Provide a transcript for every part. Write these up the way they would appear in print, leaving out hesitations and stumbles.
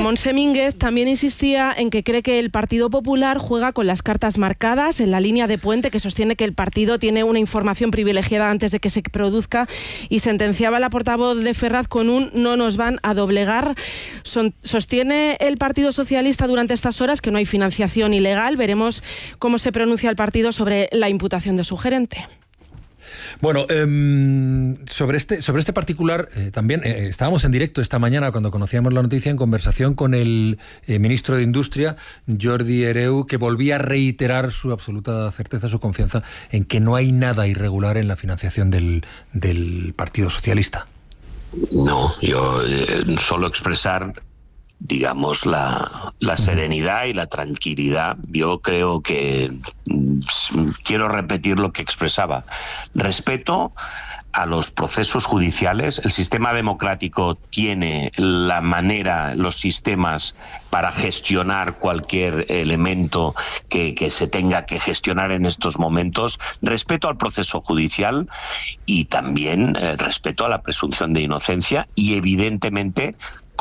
Montse Mínguez también insistía en que cree que el Partido Popular juega con las cartas marcadas en la línea de Puente, que sostiene que el partido tiene una información privilegiada antes de que se produzca, y sentenciaba la portavoz de Ferraz con un "no nos van a doblegar". Sostiene el Partido Socialista durante estas horas que no hay financiación ilegal. Veremos cómo se pronuncia el partido sobre la imputación de su gerente. Bueno, sobre este particular, también estábamos en directo esta mañana cuando conocíamos la noticia, en conversación con el ministro de Industria, Jordi Hereu, que volvía a reiterar su absoluta certeza, su confianza en que no hay nada irregular en la financiación del Partido Socialista. No, yo solo expresar, digamos, la serenidad y la tranquilidad. Yo creo que quiero repetir lo que expresaba. Respeto a los procesos judiciales. El sistema democrático tiene la manera, los sistemas para gestionar cualquier elemento que se tenga que gestionar en estos momentos. Respeto al proceso judicial y también respeto a la presunción de inocencia y, evidentemente,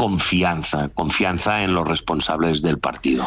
confianza en los responsables del partido.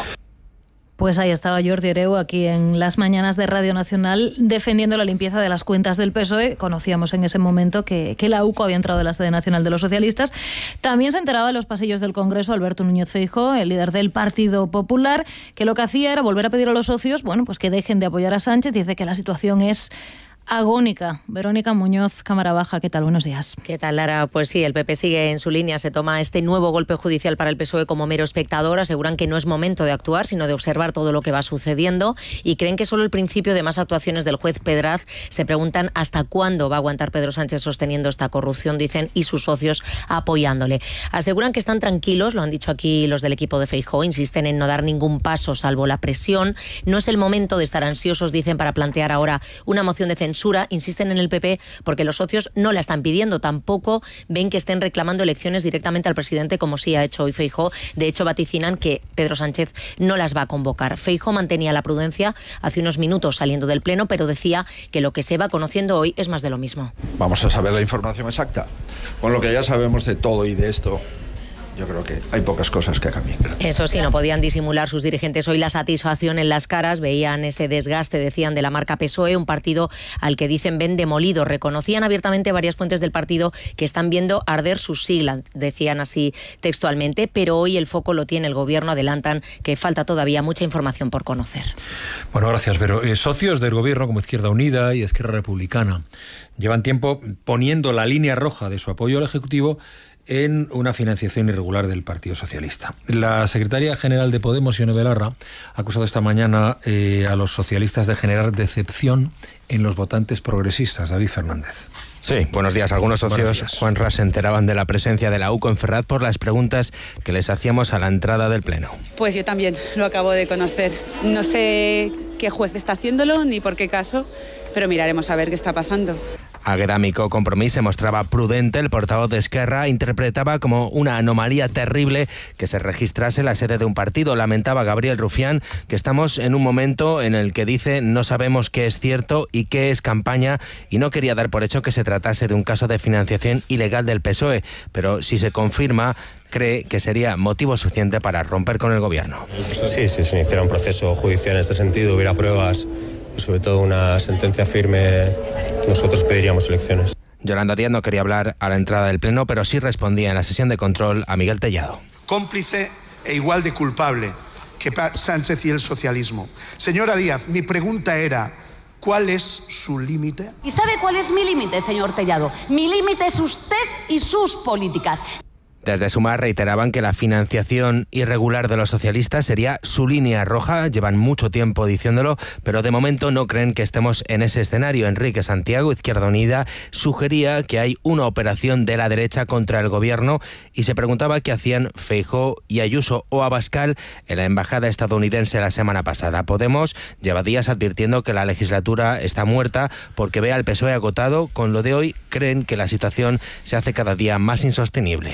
Pues ahí estaba Jordi Hereu aquí en las mañanas de Radio Nacional defendiendo la limpieza de las cuentas del PSOE. Conocíamos en ese momento que la UCO había entrado en la sede nacional de los socialistas. También se enteraba en los pasillos del Congreso Alberto Núñez Feijóo, el líder del Partido Popular, que lo que hacía era volver a pedir a los socios, pues que dejen de apoyar a Sánchez. Dice que la situación es agónica. Verónica Muñoz, Cámara Baja, ¿qué tal? Buenos días. ¿Qué tal, Lara? Pues sí, el PP sigue en su línea, se toma este nuevo golpe judicial para el PSOE como mero espectador, aseguran que no es momento de actuar, sino de observar todo lo que va sucediendo, y creen que solo el principio de más actuaciones del juez Pedraz. Se preguntan hasta cuándo va a aguantar Pedro Sánchez sosteniendo esta corrupción, dicen, y sus socios apoyándole. Aseguran que están tranquilos, lo han dicho aquí los del equipo de Feijóo, insisten en no dar ningún paso salvo la presión. No es el momento de estar ansiosos, dicen, para plantear ahora una moción de censura. Insisten en el PP porque los socios no la están pidiendo. Tampoco ven que estén reclamando elecciones directamente al presidente, como sí ha hecho hoy Feijóo. De hecho, vaticinan que Pedro Sánchez no las va a convocar. Feijóo mantenía la prudencia hace unos minutos saliendo del Pleno, pero decía que lo que se va conociendo hoy es más de lo mismo. Vamos a saber la información exacta. Con lo que ya sabemos de todo y de esto, yo creo que hay pocas cosas que cambian. Eso sí, no podían disimular sus dirigentes hoy la satisfacción en las caras. Veían ese desgaste, decían, de la marca PSOE, un partido al que dicen ven demolido. Reconocían abiertamente varias fuentes del partido que están viendo arder sus siglas, decían así textualmente, pero hoy el foco lo tiene el Gobierno. Adelantan que falta todavía mucha información por conocer. Bueno, gracias, Vero. Socios del Gobierno como Izquierda Unida y Esquerra Republicana llevan tiempo poniendo la línea roja de su apoyo al Ejecutivo en una financiación irregular del Partido Socialista. La secretaria general de Podemos, Ione Belarra, ha acusado esta mañana a los socialistas de generar decepción en los votantes progresistas. David Fernández. Sí, buenos días. Algunos socios, Juanra, se enteraban de la presencia de la UCO en Ferraz por las preguntas que les hacíamos a la entrada del Pleno. Pues yo también lo acabo de conocer. No sé qué juez está haciéndolo ni por qué caso, pero miraremos a ver qué está pasando. Agrámico Compromís se mostraba prudente. El portavoz de Esquerra interpretaba como una anomalía terrible que se registrase la sede de un partido. Lamentaba Gabriel Rufián que estamos en un momento en el que dice no sabemos qué es cierto y qué es campaña, y no quería dar por hecho que se tratase de un caso de financiación ilegal del PSOE, pero si se confirma, cree que sería motivo suficiente para romper con el Gobierno. Sí, si se iniciara un proceso judicial en este sentido, hubiera pruebas y sobre todo una sentencia firme, nosotros pediríamos elecciones. Yolanda Díaz no quería hablar a la entrada del Pleno, pero sí respondía en la sesión de control a Miguel Tellado. Cómplice e igual de culpable que Sánchez y el socialismo. Señora Díaz, mi pregunta era, ¿cuál es su límite? ¿Y sabe cuál es mi límite, señor Tellado? Mi límite es usted y sus políticas. Desde Sumar reiteraban que la financiación irregular de los socialistas sería su línea roja. Llevan mucho tiempo diciéndolo, pero de momento no creen que estemos en ese escenario. Enrique Santiago, Izquierda Unida, sugería que hay una operación de la derecha contra el Gobierno y se preguntaba qué hacían Feijóo y Ayuso o Abascal en la embajada estadounidense la semana pasada. Podemos lleva días advirtiendo que la legislatura está muerta porque ve al PSOE agotado. Con lo de hoy creen que la situación se hace cada día más insostenible.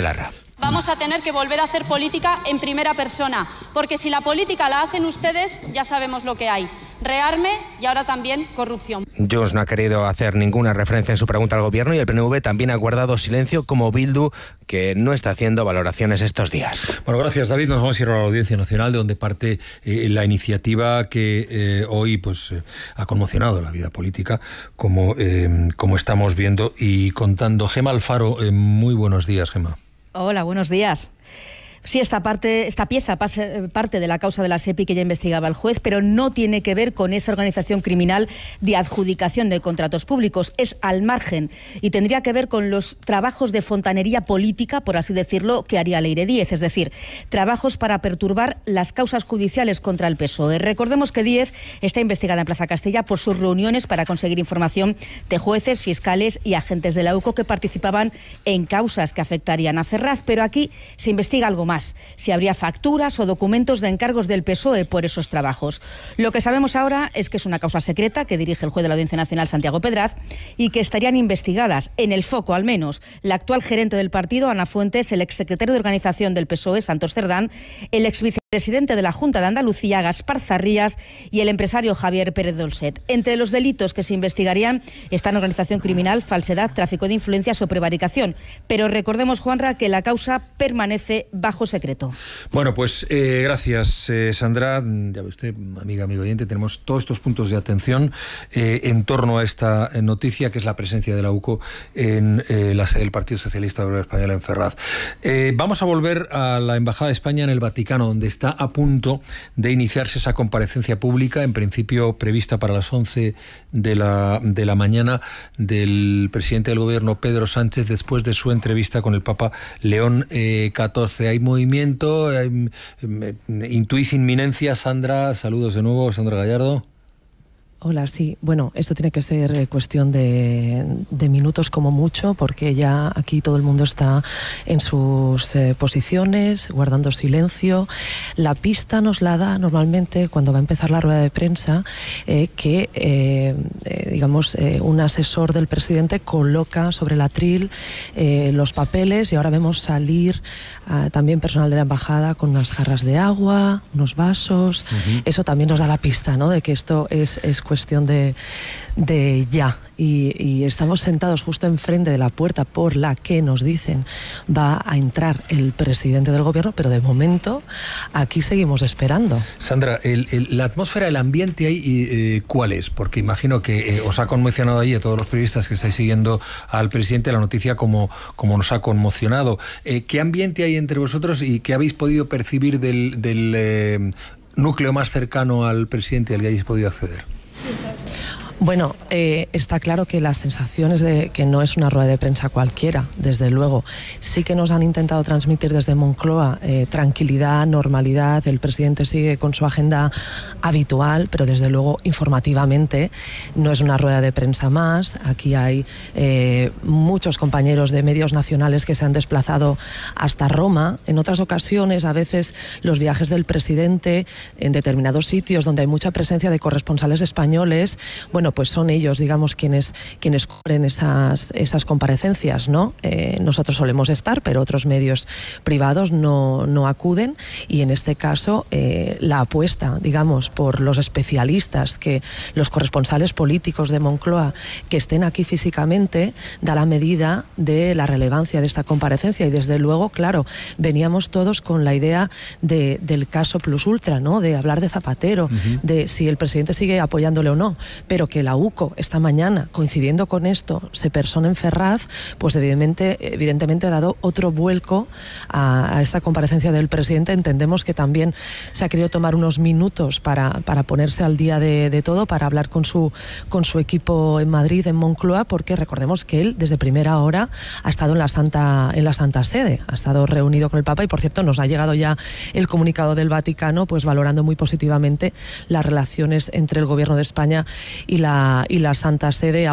Vamos a tener que volver a hacer política en primera persona, porque si la política la hacen ustedes, ya sabemos lo que hay. rearme y ahora también corrupción. Junts no ha querido hacer ninguna referencia en su pregunta al gobierno y el PNV también ha guardado silencio, como Bildu, que no está haciendo valoraciones estos días. Bueno, gracias, David. Nos vamos a ir a la Audiencia Nacional, de donde parte la iniciativa que hoy ha conmocionado la vida política, como estamos viendo y contando. Gema Alfaro, muy buenos días, Gema. Hola, buenos días. Sí, esta pieza parte de la causa de la SEPI que ya investigaba el juez, pero no tiene que ver con esa organización criminal de adjudicación de contratos públicos. Es al margen y tendría que ver con los trabajos de fontanería política, por así decirlo, que haría Leire Díez, es decir, trabajos para perturbar las causas judiciales contra el PSOE. Recordemos que Díez está investigada en Plaza Castilla por sus reuniones para conseguir información de jueces, fiscales y agentes de la UCO que participaban en causas que afectarían a Ferraz, pero aquí se investiga algo más. Si habría facturas o documentos de encargos del PSOE por esos trabajos. Lo que sabemos ahora es que es una causa secreta que dirige el juez de la Audiencia Nacional, Santiago Pedraz, y que estarían investigadas, en el foco al menos, la actual gerente del partido, Ana Fuentes, el exsecretario de Organización del PSOE, Santos Cerdán, el exvicepresidente de la Junta de Andalucía, Gaspar Zarrías, y el empresario Javier Pérez Dolcet. Entre los delitos que se investigarían están organización criminal, falsedad, tráfico de influencias o prevaricación. Pero recordemos, Juanra, que la causa permanece bajo secreto. Bueno, pues gracias, Sandra. Ya ve usted, amigo oyente, tenemos todos estos puntos de atención en torno a esta noticia, que es la presencia de la UCO en la sede del Partido Socialista Obrero Español en Ferraz. Vamos a volver a la Embajada de España en el Vaticano, donde está a punto de iniciarse esa comparecencia pública, en principio prevista para las 11 de la mañana, del presidente del Gobierno, Pedro Sánchez, después de su entrevista con el Papa León XIV. Hay movimiento, intuís inminencia, Sandra. Saludos de nuevo, Sandra Gallardo. Hola, sí. Bueno, esto tiene que ser cuestión de minutos como mucho, porque ya aquí todo el mundo está en sus posiciones, guardando silencio. La pista nos la da normalmente cuando va a empezar la rueda de prensa, que un asesor del presidente coloca sobre el atril los papeles, y ahora vemos salir también personal de la embajada con unas jarras de agua, unos vasos. Eso también nos da la pista, ¿no?, de que esto es cuestión de ya. Y estamos sentados justo enfrente de la puerta por la que nos dicen va a entrar el presidente del gobierno, pero de momento aquí seguimos esperando. Sandra, la atmósfera, el ambiente ahí, ¿cuál es? Porque imagino que os ha conmocionado ahí a todos los periodistas que estáis siguiendo al presidente la noticia como nos ha conmocionado. ¿Qué ambiente hay entre vosotros y qué habéis podido percibir del núcleo más cercano al presidente al que hayáis podido acceder? Bueno, está claro que las sensaciones de que no es una rueda de prensa cualquiera, desde luego. Sí que nos han intentado transmitir desde Moncloa tranquilidad, normalidad. El presidente sigue con su agenda habitual, pero desde luego informativamente no es una rueda de prensa más. Aquí hay muchos compañeros de medios nacionales que se han desplazado hasta Roma. En otras ocasiones, a veces los viajes del presidente en determinados sitios donde hay mucha presencia de corresponsales españoles, bueno, pues son ellos, digamos, quienes cubren esas comparecencias, ¿no? Nosotros solemos estar, pero otros medios privados no acuden, y en este caso la apuesta, digamos, por los especialistas, que los corresponsales políticos de Moncloa que estén aquí físicamente, da la medida de la relevancia de esta comparecencia. Y desde luego, claro, veníamos todos con la idea del caso plus ultra, ¿no?, de hablar de Zapatero, de si el presidente sigue apoyándole o no, pero que la UCO esta mañana, coincidiendo con esto, se persona en Ferraz, pues evidentemente ha dado otro vuelco a esta comparecencia del presidente. Entendemos que también se ha querido tomar unos minutos para ponerse al día de todo, para hablar con su equipo en Madrid, en Moncloa, porque recordemos que él desde primera hora ha estado en la Santa Sede, ha estado reunido con el Papa, y por cierto nos ha llegado ya el comunicado del Vaticano, pues valorando muy positivamente las relaciones entre el Gobierno de España y la Santa Sede a unos días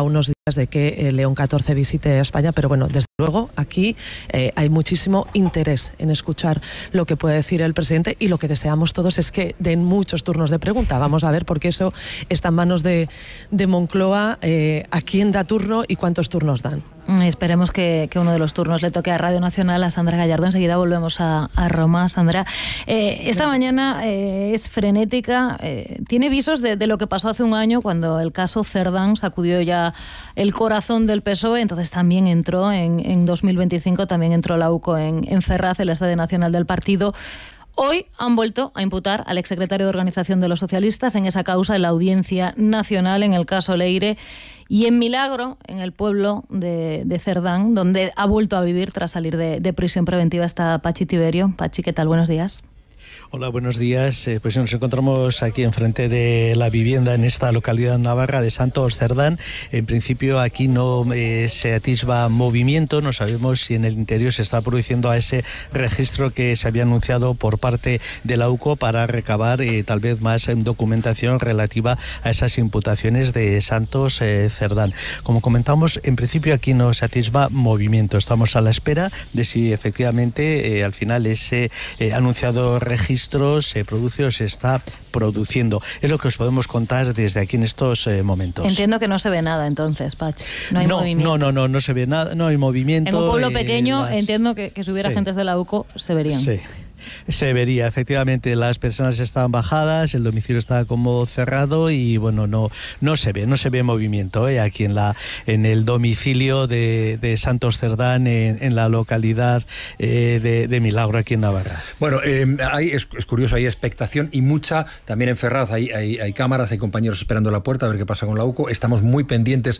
de que León XIV visite España, pero bueno, desde luego aquí hay muchísimo interés en escuchar lo que puede decir el presidente, y lo que deseamos todos es que den muchos turnos de pregunta. Vamos a ver, porque eso está en manos de Moncloa, a quién da turno y cuántos turnos dan. Esperemos que uno de los turnos le toque a Radio Nacional, a Sandra Gallardo. Enseguida volvemos a Roma. Sandra, esta mañana es frenética, tiene visos de lo que pasó hace un año, cuando el caso Cerdán sacudió ya el corazón del PSOE. Entonces también entró en 2025, también entró la UCO en Ferraz, en la sede nacional del partido. Hoy han vuelto a imputar al exsecretario de Organización de los Socialistas en esa causa en la Audiencia Nacional, en el caso Leire, y en Milagro, en el pueblo de Cerdán, donde ha vuelto a vivir tras salir de prisión preventiva, está Pachi Tiberio. Pachi, ¿qué tal? Buenos días. Hola, buenos días. Pues nos encontramos aquí enfrente de la vivienda en esta localidad navarra de Santos Cerdán. En principio aquí no se atisba movimiento, no sabemos si en el interior se está produciendo a ese registro que se había anunciado por parte de la UCO para recabar tal vez más documentación relativa a esas imputaciones de Santos Cerdán. Como comentamos, en principio aquí no se atisba movimiento. Estamos a la espera de si efectivamente al final ese anunciado registro se produce o se está produciendo. Es lo que os podemos contar desde aquí en estos momentos. Entiendo que no se ve nada entonces, Pachi. No hay movimiento. No se ve nada, no hay movimiento. En un pueblo pequeño entiendo que si hubiera agentes de la UCO se verían. Sí. Se vería, efectivamente, las personas estaban bajadas, el domicilio estaba como cerrado y bueno, no se ve movimiento aquí en el domicilio de Santos Cerdán, en la localidad de Milagro, aquí en Navarra. Bueno, es curioso, hay expectación y mucha, también en Ferraz hay cámaras, hay compañeros esperando a la puerta a ver qué pasa con la UCO. Estamos muy pendientes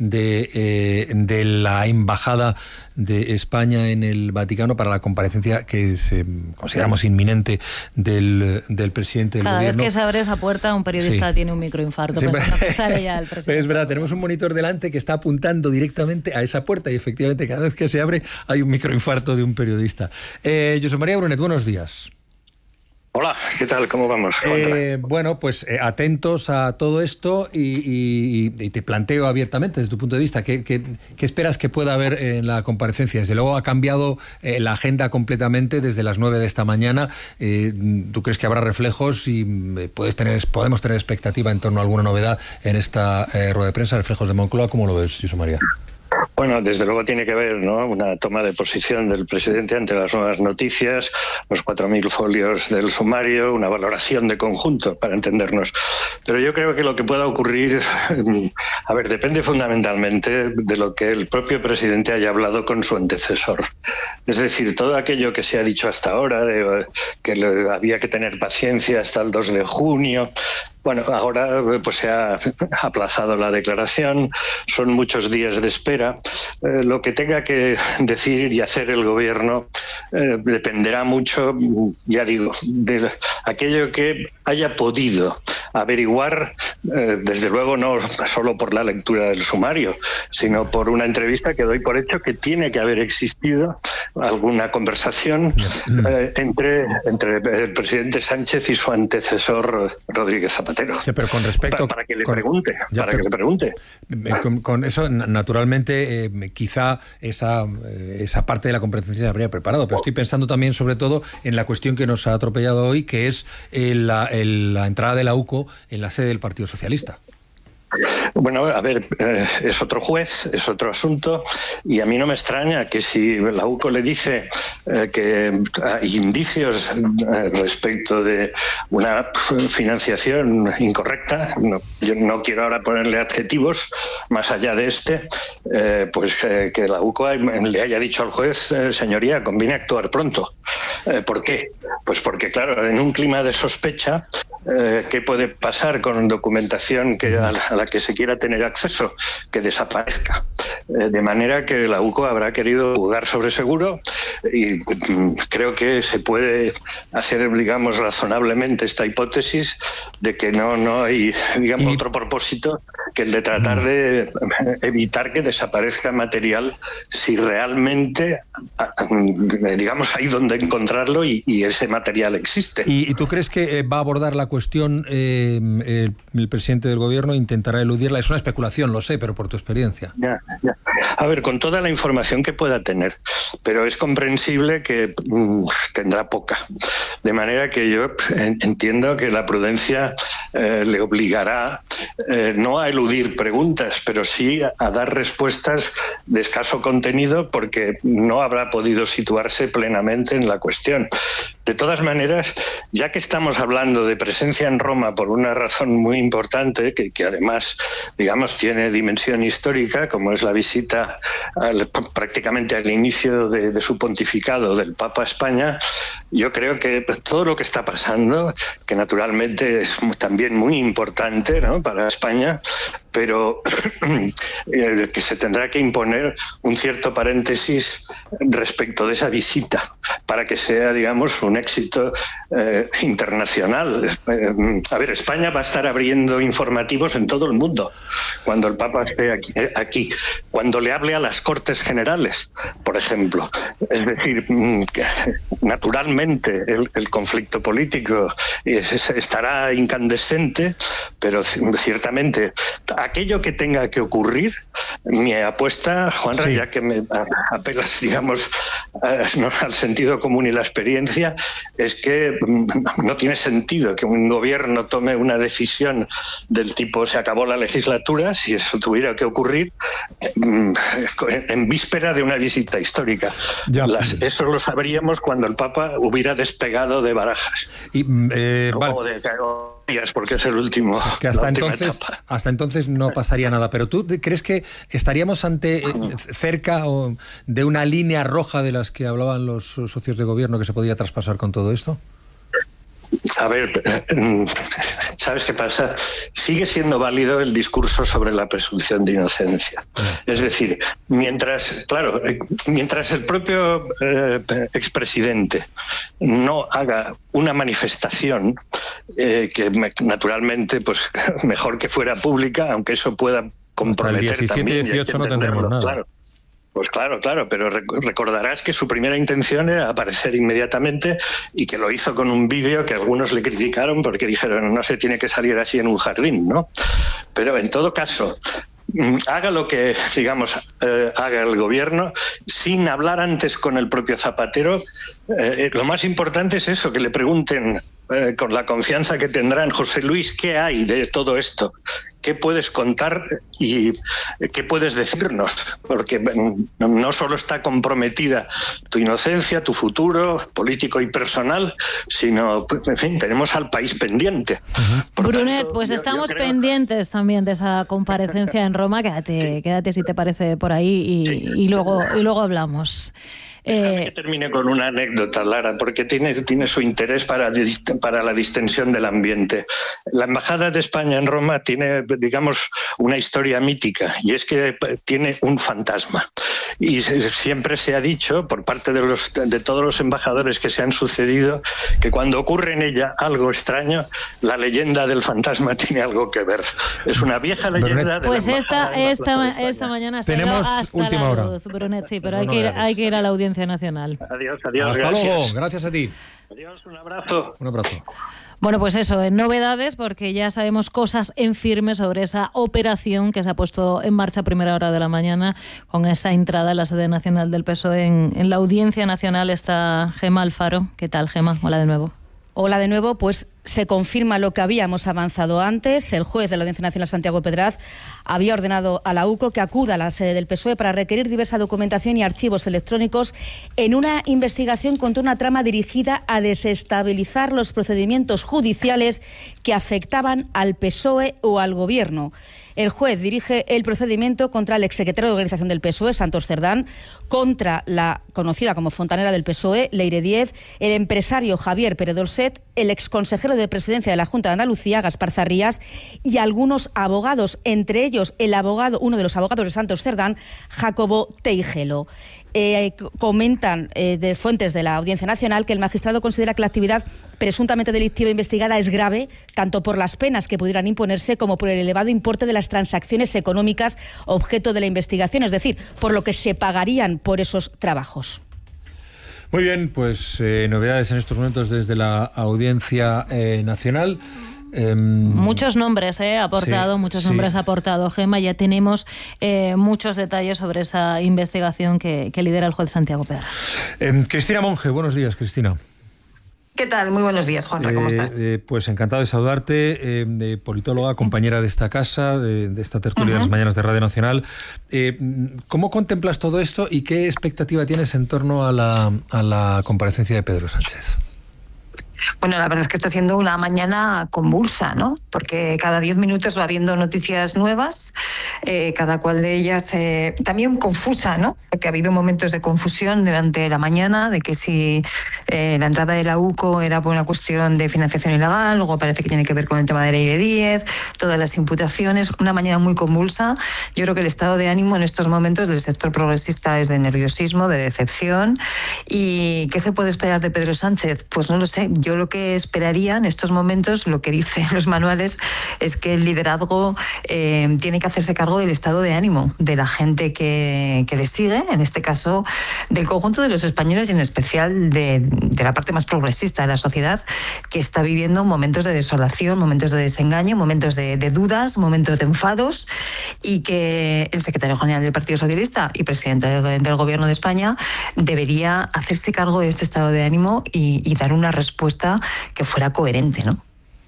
de la embajada de España en el Vaticano para la comparecencia que consideramos inminente del presidente del gobierno. Cada vez que se abre esa puerta un periodista tiene un microinfarto pensando que sale ya el presidente. Es verdad, tenemos un monitor delante que está apuntando directamente a esa puerta y efectivamente cada vez que se abre hay un microinfarto de un periodista. José María Brunet, buenos días. Hola, ¿qué tal? ¿Cómo vamos? Bueno, pues atentos a todo esto y te planteo abiertamente desde tu punto de vista, ¿qué esperas que pueda haber en la comparecencia? Desde luego ha cambiado la agenda completamente desde las 9 de esta mañana. ¿Tú crees que habrá reflejos y podemos tener expectativa en torno a alguna novedad en esta rueda de prensa, reflejos de Moncloa? ¿Cómo lo ves, José María? Bueno, desde luego tiene que haber, ¿no?, una toma de posición del presidente ante las nuevas noticias, los 4.000 folios del sumario, una valoración de conjunto, para entendernos. Pero yo creo que lo que pueda ocurrir, depende fundamentalmente de lo que el propio presidente haya hablado con su antecesor. Es decir, todo aquello que se ha dicho hasta ahora, de que había que tener paciencia hasta el 2 de junio... Bueno, ahora pues se ha aplazado la declaración, son muchos días de espera. Lo que tenga que decir y hacer el gobierno dependerá mucho, ya digo, de aquello que haya podido averiguar, desde luego no solo por la lectura del sumario, sino por una entrevista que doy por hecho que tiene que haber existido alguna conversación entre el presidente Sánchez y su antecesor Rodríguez Zapatero. Sí, pero con respecto para que le pregunte, que le pregunte. Con eso, naturalmente, quizá esa parte de la comparecencia se habría preparado, pero estoy pensando también, sobre todo, en la cuestión que nos ha atropellado hoy, que es la entrada de la UCO en la sede del Partido Socialista. Bueno, es otro juez, es otro asunto, y a mí no me extraña que si la UCO le dice que hay indicios respecto de una financiación incorrecta, yo no quiero ahora ponerle adjetivos más allá de que la UCO le haya dicho al juez, señoría, conviene actuar pronto. ¿Por qué? Pues porque, claro, en un clima de sospecha, ¿qué puede pasar con documentación a la que se quiera tener acceso? Que desaparezca. De manera que la UCO habrá querido jugar sobre seguro y creo que se puede hacer, digamos, razonablemente esta hipótesis de que no hay, digamos, otro propósito que el de tratar de evitar que desaparezca material si realmente, digamos, hay donde encontrarlo y ese material existe. ¿Y tú crees que va a abordar la cuestión el presidente del gobierno, intentará eludirla? Es una especulación, lo sé, pero por tu experiencia. Ya. A ver, con toda la información que pueda tener, pero es comprensible que tendrá poca. De manera que yo entiendo que la prudencia le obligará no a eludir preguntas, pero sí a dar respuestas de escaso contenido, porque no habrá podido situarse plenamente en la cuestión. De todas maneras, ya que estamos hablando de presencia en Roma por una razón muy importante, que además, digamos, tiene dimensión histórica, como es la visita prácticamente al inicio de su pontificado del Papa a España, yo creo que todo lo que está pasando, que naturalmente es también muy importante, ¿no?, para España, pero que se tendrá que imponer un cierto paréntesis respecto de esa visita para que sea, digamos, un éxito internacional. A ver, España va a estar abriendo informativos en todo el mundo cuando el Papa esté aquí, cuando le hable a las Cortes Generales, por ejemplo. Es decir, que naturalmente el conflicto político estará incandescente, pero ciertamente aquello que tenga que ocurrir, mi apuesta, Juanra, ya que me apelas, digamos, al sentido común y la experiencia, es que no tiene sentido que un gobierno tome una decisión del tipo se acabó la legislatura, si eso tuviera que ocurrir, en víspera de una visita histórica. Eso lo sabríamos cuando el Papa hubiera despegado de Barajas. O de Cagorías, porque es el último. Que hasta entonces no pasaría nada. Pero ¿tú crees que estaríamos cerca de una línea roja de las que hablaban los socios de gobierno que se podía traspasar con todo esto? A ver, ¿sabes qué pasa? Sigue siendo válido el discurso sobre la presunción de inocencia. Es decir, mientras el propio expresidente no haga una manifestación, que naturalmente, pues mejor que fuera pública, aunque eso pueda comprometer hasta el 17 y 18 no tendremos nada. Claro. Pues claro, pero recordarás que su primera intención era aparecer inmediatamente y que lo hizo con un vídeo que algunos le criticaron porque dijeron no se tiene que salir así en un jardín, ¿no? Pero en todo caso, haga lo que, digamos, haga el gobierno, sin hablar antes con el propio Zapatero, lo más importante es eso, que le pregunten con la confianza que tendrán, José Luis, ¿qué hay de todo esto? ¿Qué puedes contar y qué puedes decirnos? Porque no solo está comprometida tu inocencia, tu futuro político y personal, sino, en fin, tenemos al país pendiente. Brunet, pues estamos pendientes también de esa comparecencia en Roma. Quédate si te parece por ahí y luego hablamos. Déjame que termine con una anécdota, Lara, porque tiene su interés para la distensión del ambiente. La Embajada de España en Roma tiene, digamos, una historia mítica, y es que tiene un fantasma. Y siempre se ha dicho, por parte de todos los embajadores que se han sucedido, que cuando ocurre en ella algo extraño, la leyenda del fantasma tiene algo que ver. Es una vieja leyenda. Pues esta mañana se ha ido hasta la luz, Brunet, sí, pero hay que ir a la Audiencia Nacional. Adiós, Hasta gracias. luego, gracias a ti. Adiós, un abrazo. Un abrazo. Bueno, pues eso, en novedades, porque ya sabemos cosas en firme sobre esa operación que se ha puesto en marcha a primera hora de la mañana con esa entrada en la sede nacional del PSOE. En la Audiencia Nacional está Gemma Alfaro. ¿Qué tal, Gemma? Hola de nuevo. Hola de nuevo, pues se confirma lo que habíamos avanzado antes. El juez de la Audiencia Nacional, Santiago Pedraz, había ordenado a la UCO que acuda a la sede del PSOE para requerir diversa documentación y archivos electrónicos en una investigación contra una trama dirigida a desestabilizar los procedimientos judiciales que afectaban al PSOE o al Gobierno. El juez dirige el procedimiento contra el exsecretario de Organización del PSOE, Santos Cerdán, contra la conocida como fontanera del PSOE, Leire Díez, el empresario Javier Pérez Dolcet, el exconsejero responsable de presidencia de la Junta de Andalucía, Gaspar Zarrías, y algunos abogados, entre ellos uno de los abogados de Santos Cerdán, Jacobo Teijelo. Comentan de fuentes de la Audiencia Nacional que el magistrado considera que la actividad presuntamente delictiva investigada es grave, tanto por las penas que pudieran imponerse como por el elevado importe de las transacciones económicas objeto de la investigación, es decir, por lo que se pagarían por esos trabajos. Muy bien, pues novedades en estos momentos desde la Audiencia Nacional. Muchos nombres ha aportado, nombres ha aportado Gemma. Ya tenemos muchos detalles sobre esa investigación que lidera el juez Santiago Pedra. Cristina Monge, buenos días, Cristina. ¿Qué tal? Muy buenos días, Juanra, ¿cómo estás? Pues encantado de saludarte, politóloga, compañera de esta casa, de esta tertulia de las mañanas de Radio Nacional. ¿Cómo contemplas todo esto y qué expectativa tienes en torno a la comparecencia de Pedro Sánchez? Bueno, la verdad es que está siendo una mañana convulsa, ¿no? Porque cada 10 minutos va habiendo noticias nuevas, cada cual de ellas también confusa, ¿no? Porque ha habido momentos de confusión durante la mañana, de que si la entrada de la UCO era por una cuestión de financiación ilegal, luego parece que tiene que ver con el tema de Ley 10, todas las imputaciones, una mañana muy convulsa. Yo creo que el estado de ánimo en estos momentos del sector progresista es de nerviosismo, de decepción. ¿Y qué se puede esperar de Pedro Sánchez? Pues no lo sé. Yo lo que esperaría en estos momentos, lo que dicen los manuales, es que el liderazgo tiene que hacerse cargo del estado de ánimo de la gente que le sigue, en este caso del conjunto de los españoles y en especial de la parte más progresista de la sociedad, que está viviendo momentos de desolación, momentos de desengaño, momentos de dudas, momentos de enfados, y que el secretario general del Partido Socialista y presidente del Gobierno de España debería hacerse cargo de este estado de ánimo y dar una respuesta que fuera coherente, ¿no?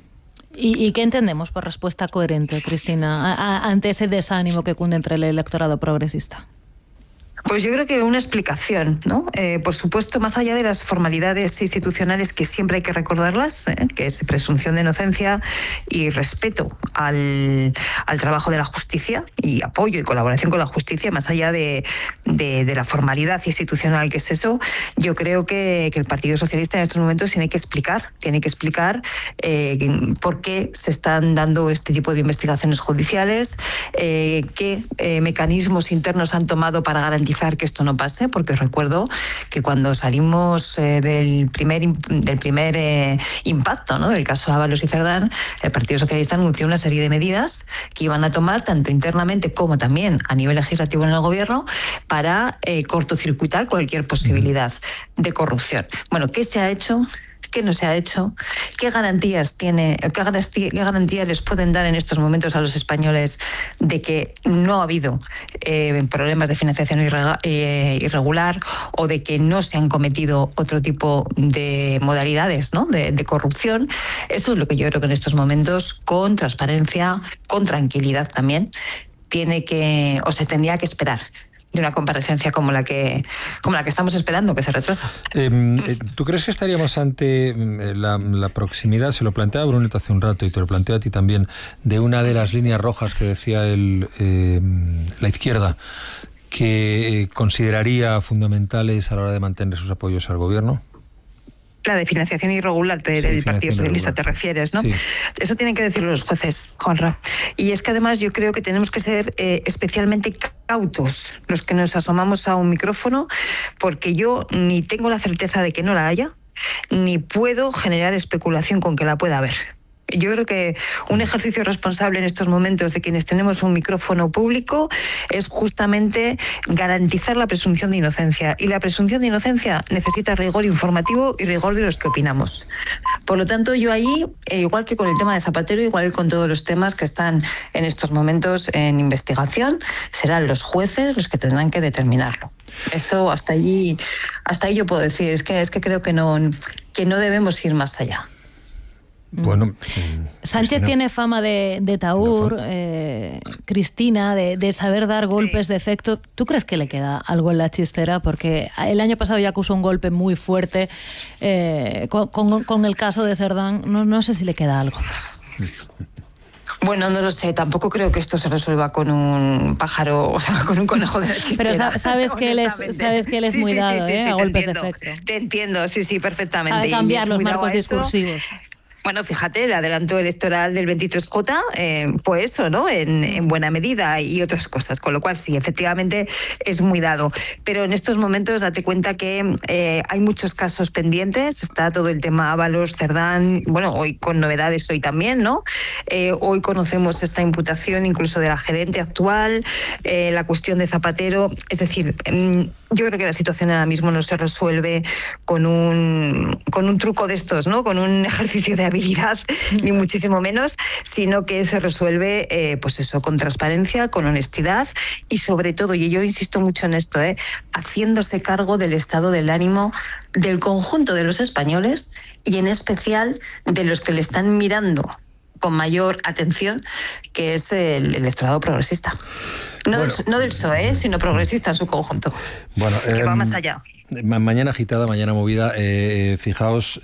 ¿Y qué entendemos por respuesta coherente, Cristina, ante ese desánimo que cunde entre el electorado progresista? Pues yo creo que una explicación, ¿no? Por supuesto, más allá de las formalidades institucionales que siempre hay que recordarlas, que es presunción de inocencia y respeto al trabajo de la justicia y apoyo y colaboración con la justicia, más allá de la formalidad institucional que es eso, yo creo que el Partido Socialista en estos momentos tiene que explicar por qué se están dando este tipo de investigaciones judiciales, qué mecanismos internos han tomado para garantizar que esto no pase, porque recuerdo que cuando salimos del primer impacto, ¿no?, del caso Ábalos y Cerdán, el Partido Socialista anunció una serie de medidas que iban a tomar tanto internamente como también a nivel legislativo en el Gobierno para cortocircuitar cualquier posibilidad de corrupción. Bueno, ¿qué se ha hecho? ¿Qué no se ha hecho? ¿Qué garantías les pueden dar en estos momentos a los españoles de que no ha habido problemas de financiación irregular o de que no se han cometido otro tipo de modalidades, ¿no?, de corrupción? Eso es lo que yo creo que en estos momentos, con transparencia, con tranquilidad también, se tendría que esperar de una comparecencia como la que estamos esperando, que se retrasa. ¿Tú crees que estaríamos ante la proximidad? Se lo planteaba Bruneta hace un rato y te lo planteo a ti también, de una de las líneas rojas que decía la izquierda, que consideraría fundamentales a la hora de mantener sus apoyos al gobierno. La de financiación irregular del Partido Socialista te refieres, ¿no? Sí. Eso tienen que decirlo los jueces, Juanra. Y es que además yo creo que tenemos que ser especialmente cautos los que nos asomamos a un micrófono, porque yo ni tengo la certeza de que no la haya, ni puedo generar especulación con que la pueda haber. Yo creo que un ejercicio responsable en estos momentos de quienes tenemos un micrófono público es justamente garantizar la presunción de inocencia. Y la presunción de inocencia necesita rigor informativo y rigor de los que opinamos. Por lo tanto, yo ahí, igual que con el tema de Zapatero, igual que con todos los temas que están en estos momentos en investigación, serán los jueces los que tendrán que determinarlo. Eso hasta allí yo puedo decir. Es que creo que no debemos ir más allá. Bueno, Sánchez tiene fama de taur, Cristina, de saber dar golpes de efecto. ¿Tú crees que le queda algo en la chistera? Porque el año pasado ya acusó un golpe muy fuerte con el caso de Cerdán. No sé si le queda algo. Bueno, no lo sé, tampoco creo que esto se resuelva con un pájaro, o sea, con un conejo de la chistera. Pero sabes que él es muy dado a golpes de efecto. Te entiendo, sí, perfectamente. Sabe cambiar los marcos discursivos. Bueno, fíjate, el adelanto electoral del 23J fue eso, ¿no? En buena medida y otras cosas, con lo cual sí, efectivamente es muy dado. Pero en estos momentos date cuenta que hay muchos casos pendientes, está todo el tema Ábalos, Cerdán, bueno, hoy con novedades hoy también, ¿no? Hoy conocemos esta imputación incluso de la gerente actual, la cuestión de Zapatero, es decir, yo creo que la situación ahora mismo no se resuelve con un truco de estos, ¿no? Con un ejercicio de habilidad, ni muchísimo menos, sino que se resuelve, pues eso, con transparencia, con honestidad y sobre todo, y yo insisto mucho en esto, haciéndose cargo del estado del ánimo del conjunto de los españoles y en especial de los que le están mirando con mayor atención, que es el electorado progresista. No del PSOE, sino progresista en su conjunto. Bueno, que va más allá. Mañana agitada, mañana movida. Fijaos,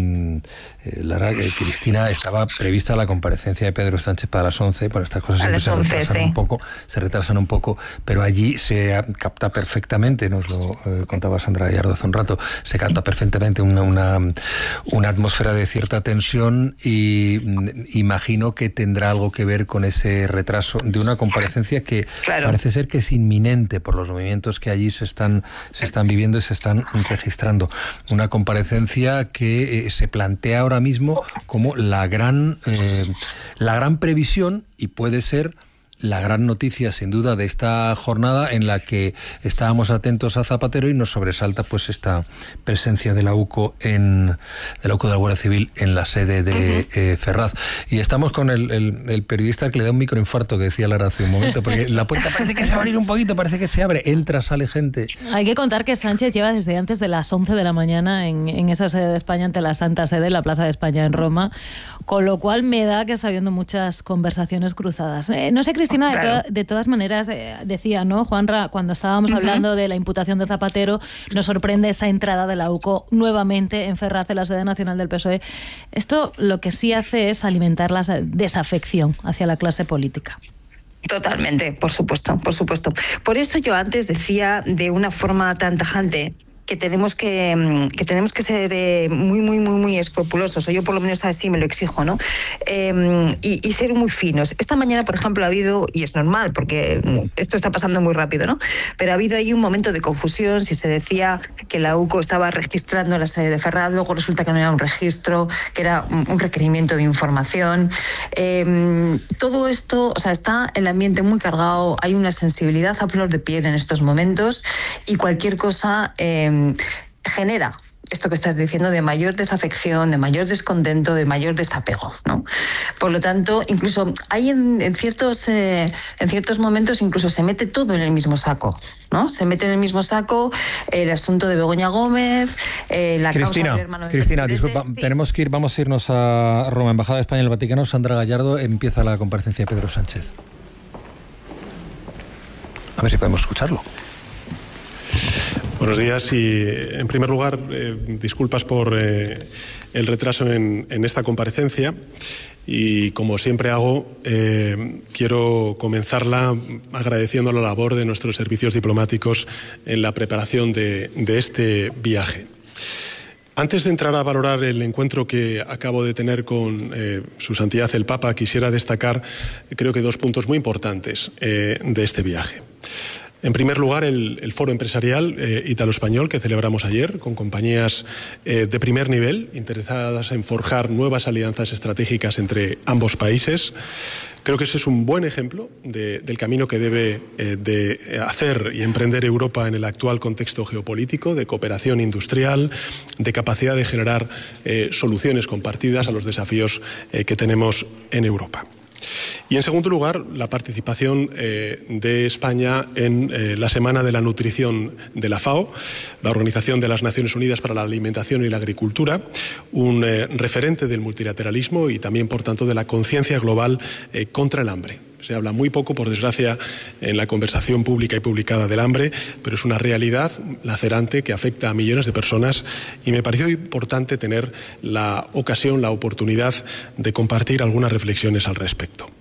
Lara, que Cristina, estaba prevista la comparecencia de Pedro Sánchez para las 11. Bueno, estas cosas siempre se retrasan un poco, pero allí se capta perfectamente, nos lo contaba Sandra Gallardo hace un rato, se capta perfectamente una atmósfera de cierta tensión y imagino que tendrá algo que ver con ese retraso de una comparecencia que parece ser que es inminente por los movimientos que allí se están viviendo y se están registrando. Una comparecencia que se plantea ahora mismo como la gran previsión y puede ser la gran noticia, sin duda, de esta jornada en la que estábamos atentos a Zapatero y nos sobresalta pues esta presencia de la UCO de la Guardia Civil en la sede de Ferraz. Y estamos con el periodista que le da un microinfarto, que decía Lara hace un momento, porque la puerta parece que se va a abrir un poquito, parece que se abre, entra, sale gente. Hay que contar que Sánchez lleva desde antes de las 11 de la mañana en esa sede de España, ante la Santa Sede, en la Plaza de España en Roma, con lo cual me da que está habiendo muchas conversaciones cruzadas. No sé, Cristina, de todas maneras, decía, ¿no, Juanra? Cuando estábamos hablando de la imputación de Zapatero, nos sorprende esa entrada de la UCO nuevamente en Ferraz, en la sede nacional del PSOE. Esto lo que sí hace es alimentar la desafección hacia la clase política. Totalmente, por supuesto, por supuesto. Por eso yo antes decía de una forma tan tajante que tenemos que ser muy escrupulosos, o yo por lo menos así me lo exijo, ¿no? Y ser muy finos. Esta mañana, por ejemplo, ha habido, y es normal porque esto está pasando muy rápido, ¿no? Pero ha habido ahí un momento de confusión, si se decía que la UCO estaba registrando la sede de Ferraz, luego resulta que no era un registro, que era un requerimiento de información. Todo esto, o sea, está el ambiente muy cargado, hay una sensibilidad a flor de piel en estos momentos y cualquier cosa genera esto que estás diciendo de mayor desafección, de mayor descontento, de mayor desapego, ¿no? Por lo tanto, incluso hay en ciertos momentos incluso se mete todo en el mismo saco, ¿no? Se mete en el mismo saco el asunto de Begoña Gómez, la causa del hermano del Cristina, presidente. disculpa, Sí. vamos a irnos a Roma, Embajada de España en el Vaticano. Sandra Gallardo, empieza la comparecencia de Pedro Sánchez. A ver si podemos escucharlo. Buenos días y, en primer lugar, disculpas por el retraso en esta comparecencia y, como siempre hago, quiero comenzarla agradeciendo la labor de nuestros servicios diplomáticos en la preparación de este viaje. Antes de entrar a valorar el encuentro que acabo de tener con Su Santidad el Papa, quisiera destacar, creo que, dos puntos muy importantes de este viaje. En primer lugar, el foro empresarial ítalo-español que celebramos ayer, con compañías de primer nivel, interesadas en forjar nuevas alianzas estratégicas entre ambos países. Creo que ese es un buen ejemplo del camino que debe de hacer y emprender Europa en el actual contexto geopolítico, de cooperación industrial, de capacidad de generar soluciones compartidas a los desafíos que tenemos en Europa. Y, en segundo lugar, la participación de España en la Semana de la Nutrición de la FAO, la Organización de las Naciones Unidas para la Alimentación y la Agricultura, un referente del multilateralismo y también, por tanto, de la conciencia global contra el hambre. Se habla muy poco, por desgracia, en la conversación pública y publicada del hambre, pero es una realidad lacerante que afecta a millones de personas y me pareció importante tener la ocasión, la oportunidad de compartir algunas reflexiones al respecto.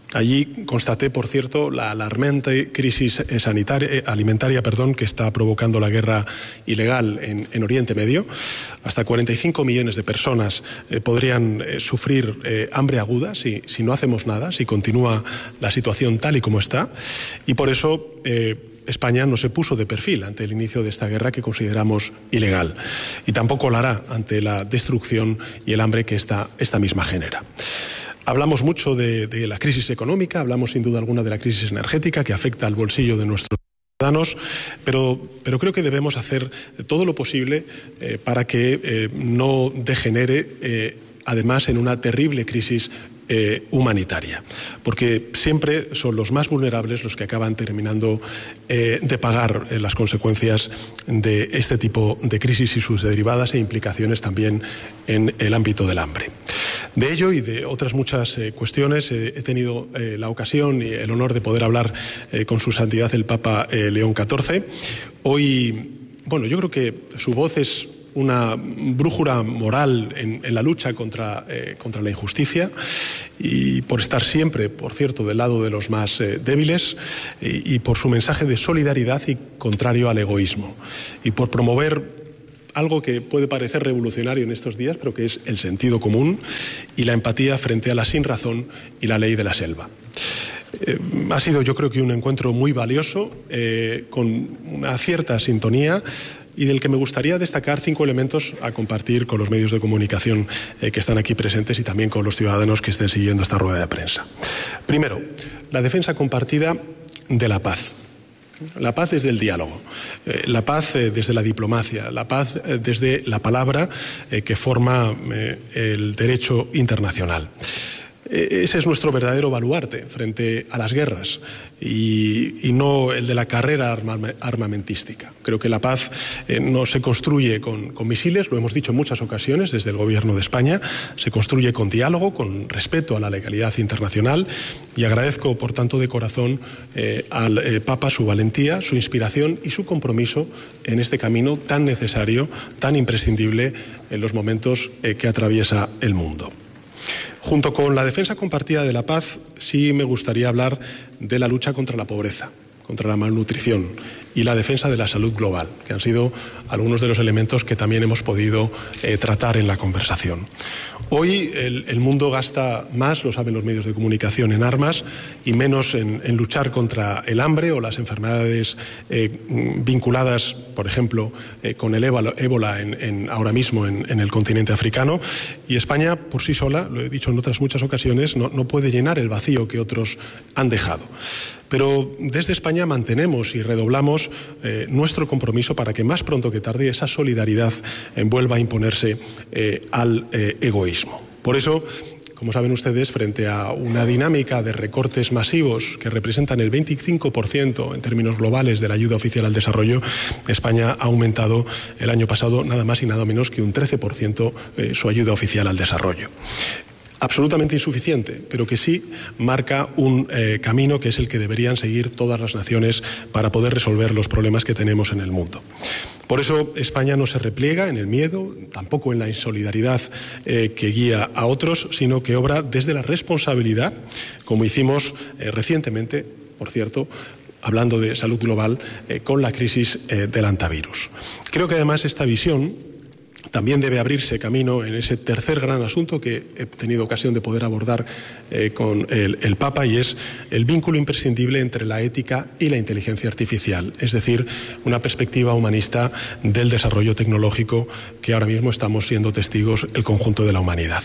Allí constaté, por cierto, la alarmante crisis alimentaria que está provocando la guerra ilegal en Oriente Medio. Hasta 45 millones de personas podrían sufrir hambre aguda si no hacemos nada, si continúa la situación tal y como está. Y por eso España no se puso de perfil ante el inicio de esta guerra que consideramos ilegal. Y tampoco lo hará ante la destrucción y el hambre que esta misma genera. Hablamos mucho de la crisis económica, hablamos sin duda alguna de la crisis energética que afecta al bolsillo de nuestros ciudadanos, pero creo que debemos hacer todo lo posible para que no degenere además en una terrible crisis humanitaria, porque siempre son los más vulnerables los que acaban terminando de pagar las consecuencias de este tipo de crisis y sus derivadas e implicaciones también en el ámbito del hambre. De ello y de otras muchas cuestiones he tenido la ocasión y el honor de poder hablar con su santidad el Papa León XIV. Hoy, yo creo que su voz es una brújula moral en la lucha contra la injusticia y por estar siempre, por cierto, del lado de los más débiles y por su mensaje de solidaridad y contrario al egoísmo y por promover algo que puede parecer revolucionario en estos días, pero que es el sentido común y la empatía frente a la sinrazón y la ley de la selva. Ha sido, yo creo que un encuentro muy valioso, con una cierta sintonía y del que me gustaría destacar 5 elementos a compartir con los medios de comunicación que están aquí presentes y también con los ciudadanos que estén siguiendo esta rueda de prensa. Primero, la defensa compartida de la paz. La paz desde el diálogo, la paz desde la diplomacia, la paz desde la palabra que forma el derecho internacional. Ese es nuestro verdadero baluarte frente a las guerras y no el de la carrera armamentística. Creo que la paz no se construye con misiles, lo hemos dicho en muchas ocasiones desde el Gobierno de España, se construye con diálogo, con respeto a la legalidad internacional y agradezco, por tanto, de corazón al Papa su valentía, su inspiración y su compromiso en este camino tan necesario, tan imprescindible en los momentos que atraviesa el mundo. Junto con la defensa compartida de la paz, sí me gustaría hablar de la lucha contra la pobreza, contra la malnutrición y la defensa de la salud global, que han sido algunos de los elementos que también hemos podido tratar en la conversación. Hoy el mundo gasta más, lo saben los medios de comunicación, en armas y menos en luchar contra el hambre o las enfermedades vinculadas, por ejemplo, con el ébola ahora mismo en el continente africano. Y España, por sí sola, lo he dicho en otras muchas ocasiones, no puede llenar el vacío que otros han dejado. Pero desde España mantenemos y redoblamos nuestro compromiso para que más pronto que tarde esa solidaridad vuelva a imponerse al egoísmo. Por eso, como saben ustedes, frente a una dinámica de recortes masivos que representan el 25% en términos globales de la ayuda oficial al desarrollo, España ha aumentado el año pasado nada más y nada menos que un 13% su ayuda oficial al desarrollo. Absolutamente insuficiente, pero que sí marca un camino que es el que deberían seguir todas las naciones para poder resolver los problemas que tenemos en el mundo. Por eso España no se repliega en el miedo, tampoco en la insolidaridad que guía a otros, sino que obra desde la responsabilidad, como hicimos recientemente, por cierto, hablando de salud global, con la crisis del hantavirus. Creo que además esta visión también debe abrirse camino en ese tercer gran asunto que he tenido ocasión de poder abordar con el Papa, y es el vínculo imprescindible entre la ética y la inteligencia artificial, es decir, una perspectiva humanista del desarrollo tecnológico que ahora mismo estamos siendo testigos el conjunto de la humanidad.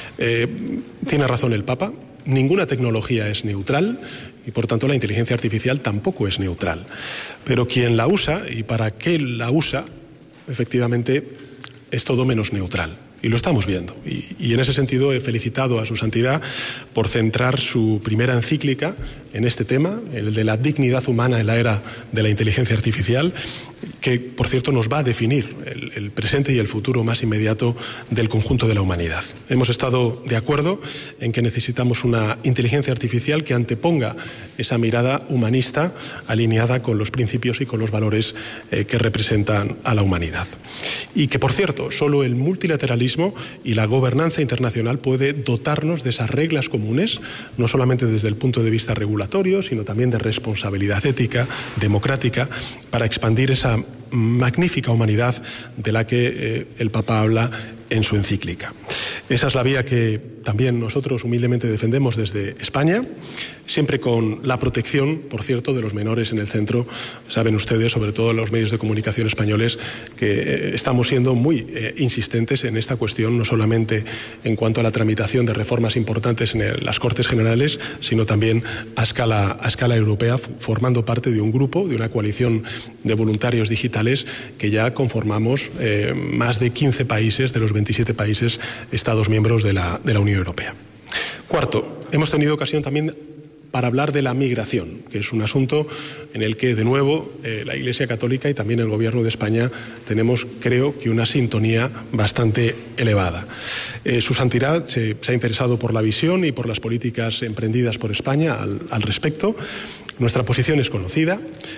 Tiene razón el Papa. Ninguna tecnología es neutral y, por tanto, la inteligencia artificial tampoco es neutral. Pero quien la usa y para qué la usa, efectivamente, es todo menos neutral. Y lo estamos viendo. Y en ese sentido he felicitado a su santidad por centrar su primera encíclica en este tema, el de la dignidad humana en la era de la inteligencia artificial, que, por cierto, nos va a definir el presente y el futuro más inmediato del conjunto de la humanidad. Hemos estado de acuerdo en que necesitamos una inteligencia artificial que anteponga esa mirada humanista alineada con los principios y con los valores que representan a la humanidad. Y que, por cierto, solo el multilateralismo terrorismo, y la gobernanza internacional puede dotarnos de esas reglas comunes, no solamente desde el punto de vista regulatorio, sino también de responsabilidad ética, democrática, para expandir esa magnífica humanidad de la que el Papa habla en su encíclica. Esa es la vía que también nosotros humildemente defendemos desde España, siempre con la protección, por cierto, de los menores en el centro. Saben ustedes, sobre todo los medios de comunicación españoles, que estamos siendo muy insistentes en esta cuestión, no solamente en cuanto a la tramitación de reformas importantes en las Cortes Generales, sino también a escala europea, formando parte de un grupo, de una coalición de voluntarios digitales que ya conformamos más de 15 países de los 27 países Estados miembros de la Unión Europea. Cuarto, hemos tenido ocasión también para hablar de la migración, que es un asunto en el que, de nuevo, la Iglesia Católica y también el Gobierno de España tenemos, creo, que una sintonía bastante elevada. Su Santidad se ha interesado por la visión y por las políticas emprendidas por España al respecto. Nuestra posición es conocida.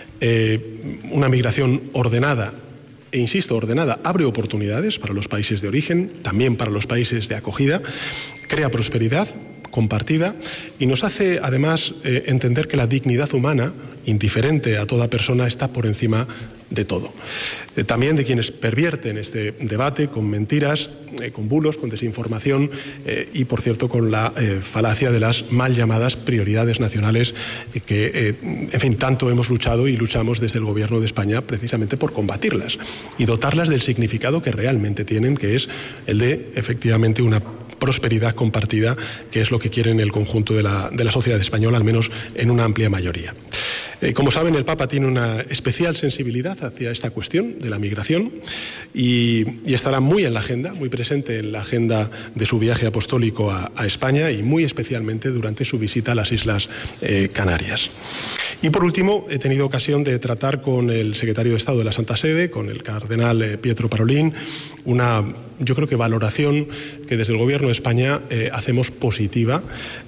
Una migración ordenada, e insisto, ordenada, abre oportunidades para los países de origen, también para los países de acogida, crea prosperidad compartida y nos hace además entender que la dignidad humana, indiferente a toda persona, está por encima de todo. También de quienes pervierten este debate con mentiras, con bulos, con desinformación y, por cierto, con la falacia de las mal llamadas prioridades nacionales que, en fin, tanto hemos luchado y luchamos desde el Gobierno de España precisamente por combatirlas y dotarlas del significado que realmente tienen, que es el de, efectivamente, una prosperidad compartida, que es lo que quieren el conjunto de la sociedad española, al menos en una amplia mayoría. Como saben, el Papa tiene una especial sensibilidad hacia esta cuestión de la migración y estará muy en la agenda, muy presente en la agenda de su viaje apostólico a España y muy especialmente durante su visita a las Islas Canarias. Y por último, he tenido ocasión de tratar con el secretario de Estado de la Santa Sede, con el cardenal Pietro Parolin, una, yo creo que valoración que desde el Gobierno de España hacemos positiva,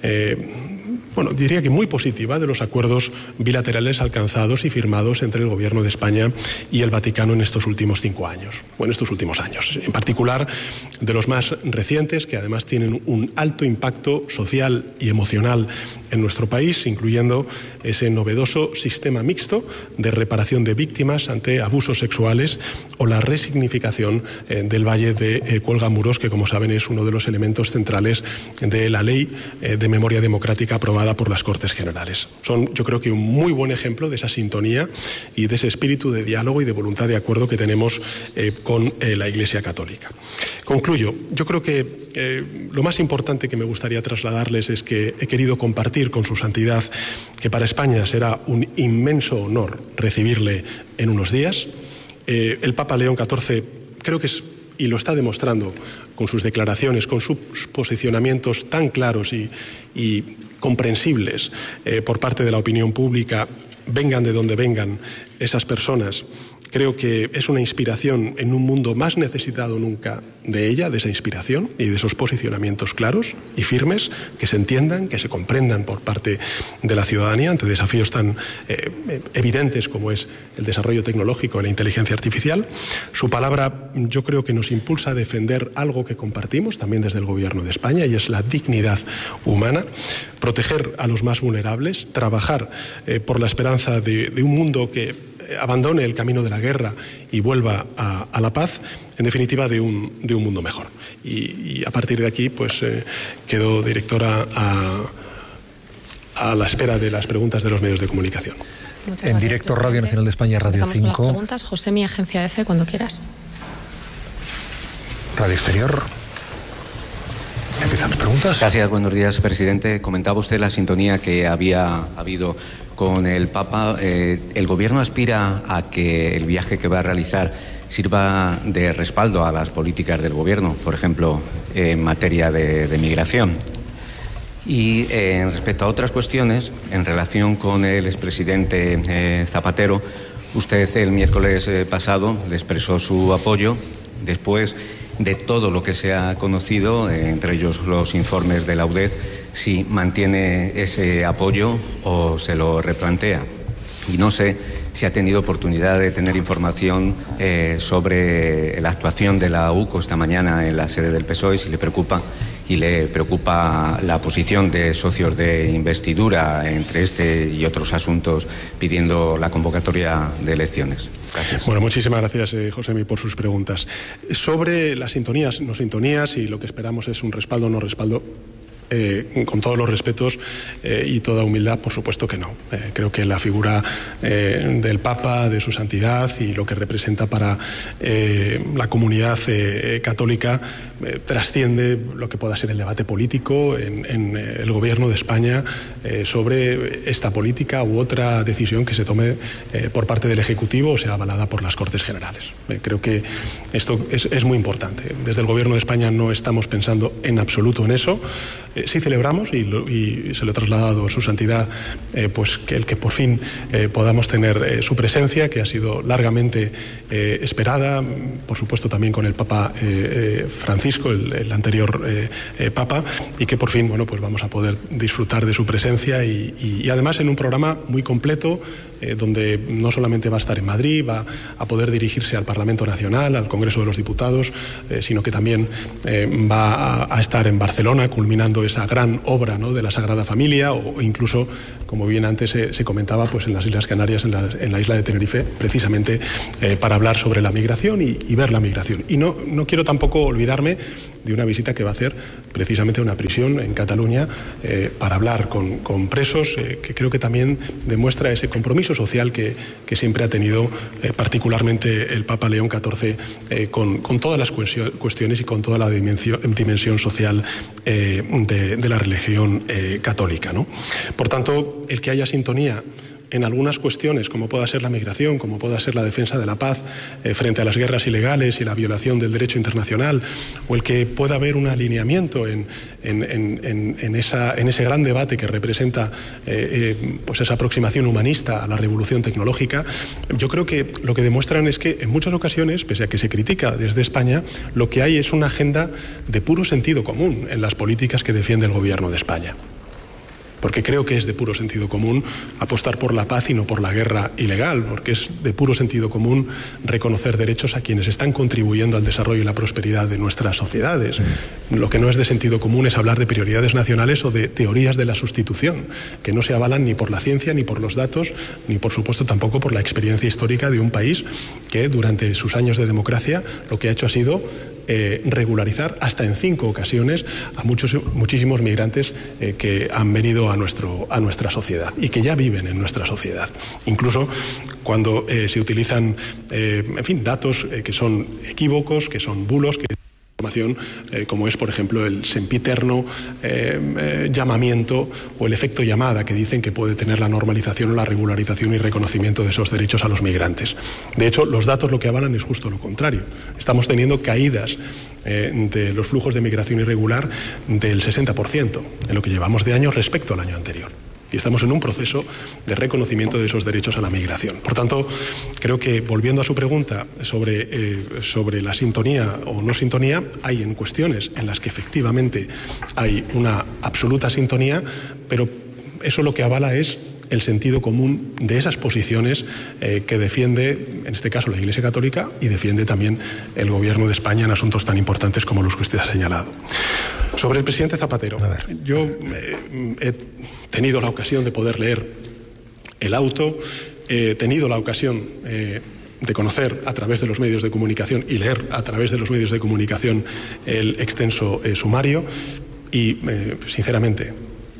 bueno, diría que muy positiva, de los acuerdos bilaterales alcanzados y firmados entre el Gobierno de España y el Vaticano en estos últimos 5 años, o en estos últimos años. En particular, de los más recientes, que además tienen un alto impacto social y emocional en nuestro país, incluyendo ese novedoso sistema mixto de reparación de víctimas ante abusos sexuales o la resignificación del Valle de Cuelgamuros, que, como saben, es uno de los elementos centrales de la Ley de Memoria Democrática aprobada por las Cortes Generales. Son, yo creo que, un muy buen ejemplo de esa sintonía y de ese espíritu de diálogo y de voluntad de acuerdo que tenemos con la Iglesia Católica. Concluyo. Yo creo que lo más importante que me gustaría trasladarles es que he querido compartir con su santidad que para España será un inmenso honor recibirle en unos días. El Papa León XIV creo que es, y lo está demostrando con sus declaraciones, con sus posicionamientos tan claros y comprensibles por parte de la opinión pública, vengan de donde vengan esas personas. Creo que es una inspiración en un mundo más necesitado nunca de ella, de esa inspiración y de esos posicionamientos claros y firmes, que se entiendan, que se comprendan por parte de la ciudadanía ante desafíos tan evidentes como es el desarrollo tecnológico y la inteligencia artificial. Su palabra, yo creo que nos impulsa a defender algo que compartimos también desde el Gobierno de España, y es la dignidad humana, proteger a los más vulnerables, trabajar por la esperanza de un mundo que abandone el camino de la guerra y vuelva a la paz, en definitiva de un mundo mejor. Y a partir de aquí, pues quedo, directora, a la espera de las preguntas de los medios de comunicación. En directo, Radio Nacional de España, Radio 5. Las preguntas, José, mi agencia F, cuando quieras. Radio Exterior. Empiezan las preguntas. Gracias, buenos días, presidente. Comentaba usted la sintonía que había habido con el Papa. ¿El Gobierno aspira a que el viaje que va a realizar sirva de respaldo a las políticas del Gobierno, por ejemplo, en materia de migración? Y respecto a otras cuestiones, en relación con el expresidente Zapatero, usted el miércoles pasado le expresó su apoyo después de todo lo que se ha conocido, entre ellos los informes de la UDED, si mantiene ese apoyo o se lo replantea. Y no sé si ha tenido oportunidad de tener información sobre la actuación de la UCO esta mañana en la sede del PSOE, si le preocupa la posición de socios de investidura entre este y otros asuntos pidiendo la convocatoria de elecciones. Gracias. Bueno, muchísimas gracias, Josemi, por sus preguntas. Sobre las sintonías, no sintonías, y lo que esperamos es un respaldo o no respaldo. Con todos los respetos y toda humildad, por supuesto que no. Creo que la figura del Papa, de su santidad y lo que representa para la comunidad católica trasciende lo que pueda ser el debate político en el gobierno de España sobre esta política u otra decisión que se tome por parte del Ejecutivo o sea avalada por las Cortes Generales. Creo que esto es muy importante. Desde el gobierno de España no estamos pensando en absoluto en eso. Sí celebramos, y se lo he trasladado a su santidad, pues que por fin podamos tener su presencia, que ha sido largamente esperada, por supuesto también con el Papa Francisco, el anterior Papa, y que por fin, bueno, pues vamos a poder disfrutar de su presencia y además en un programa muy completo, donde no solamente va a estar en Madrid, va a poder dirigirse al Parlamento Nacional, al Congreso de los Diputados, sino que también va a estar en Barcelona, culminando esa gran obra, ¿no?, de la Sagrada Familia, o incluso, como bien antes se comentaba, pues en las Islas Canarias, en la isla de Tenerife, precisamente para hablar sobre la migración y ver la migración. Y no quiero tampoco olvidarme de una visita que va a hacer precisamente a una prisión en Cataluña para hablar con presos, que creo que también demuestra ese compromiso social que siempre ha tenido particularmente el Papa León XIV con todas las cuestiones y con toda la dimensión social de la religión católica, ¿no? Por tanto, el que haya sintonía en algunas cuestiones, como pueda ser la migración, como pueda ser la defensa de la paz frente a las guerras ilegales y la violación del derecho internacional, o el que pueda haber un alineamiento en ese gran debate que representa pues esa aproximación humanista a la revolución tecnológica, yo creo que lo que demuestran es que en muchas ocasiones, pese a que se critica desde España, lo que hay es una agenda de puro sentido común en las políticas que defiende el Gobierno de España. Porque creo que es de puro sentido común apostar por la paz y no por la guerra ilegal, porque es de puro sentido común reconocer derechos a quienes están contribuyendo al desarrollo y la prosperidad de nuestras sociedades. Lo que no es de sentido común es hablar de prioridades nacionales o de teorías de la sustitución, que no se avalan ni por la ciencia, ni por los datos, ni por supuesto tampoco por la experiencia histórica de un país que durante sus años de democracia lo que ha hecho ha sido regularizar hasta en 5 ocasiones a muchísimos migrantes que han venido a nuestra sociedad y que ya viven en nuestra sociedad. Incluso cuando se utilizan, datos que son equívocos, que son bulos, que información como es, por ejemplo, el sempiterno llamamiento o el efecto llamada que dicen que puede tener la normalización o la regularización y reconocimiento de esos derechos a los migrantes. De hecho, los datos lo que avalan es justo lo contrario. Estamos teniendo caídas de los flujos de migración irregular del 60% en lo que llevamos de año respecto al año anterior. Y estamos en un proceso de reconocimiento de esos derechos a la migración. Por tanto, creo que, volviendo a su pregunta sobre la sintonía o no sintonía, hay en cuestiones en las que efectivamente hay una absoluta sintonía, pero eso lo que avala es el sentido común de esas posiciones que defiende, en este caso, la Iglesia Católica y defiende también el Gobierno de España en asuntos tan importantes como los que usted ha señalado. Sobre el presidente Zapatero, yo he tenido la ocasión de poder leer el auto, he tenido la ocasión de conocer a través de los medios de comunicación y leer a través de los medios de comunicación el extenso sumario y, sinceramente,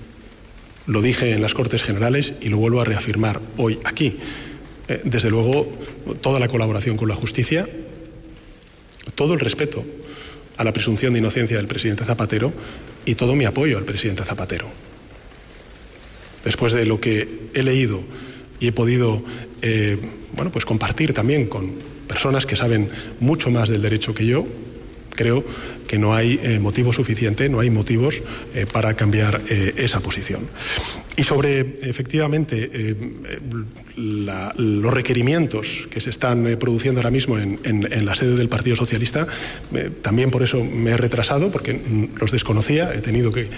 lo dije en las Cortes Generales y lo vuelvo a reafirmar hoy aquí. Desde luego, toda la colaboración con la justicia, todo el respeto a la presunción de inocencia del presidente Zapatero y todo mi apoyo al presidente Zapatero. Después de lo que he leído y he podido pues compartir también con personas que saben mucho más del derecho que yo, creo que no hay motivo suficiente, no hay motivos para cambiar esa posición. Y sobre, efectivamente, los requerimientos que se están produciendo ahora mismo en la sede del Partido Socialista, también por eso me he retrasado, porque los desconocía, he tenido que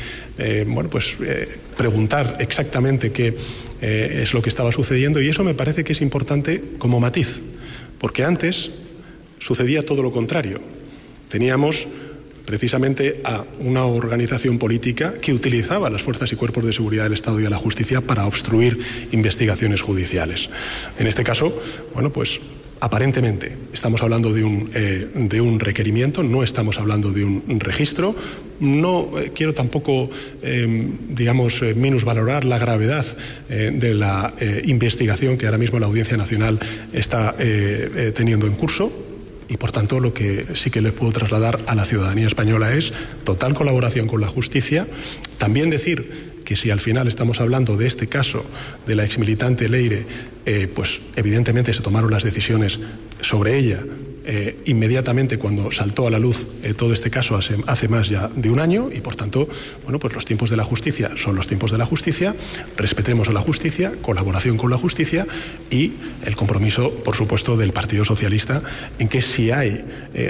preguntar exactamente qué es lo que estaba sucediendo, y eso me parece que es importante como matiz, porque antes sucedía todo lo contrario. Teníamos precisamente a una organización política que utilizaba a las fuerzas y cuerpos de seguridad del Estado y a la justicia para obstruir investigaciones judiciales. En este caso, aparentemente estamos hablando de un requerimiento, no estamos hablando de un registro. No quiero tampoco, minusvalorar la gravedad de la investigación que ahora mismo la Audiencia Nacional está teniendo en curso. Y, por tanto, lo que sí que le puedo trasladar a la ciudadanía española es total colaboración con la justicia. También decir que si al final estamos hablando de este caso de la exmilitante Leire, evidentemente se tomaron las decisiones sobre ella inmediatamente cuando saltó a la luz todo este caso hace más ya de un año, y por tanto, los tiempos de la justicia son los tiempos de la justicia. Respetemos a la justicia, colaboración con la justicia y el compromiso, por supuesto, del Partido Socialista en que si hay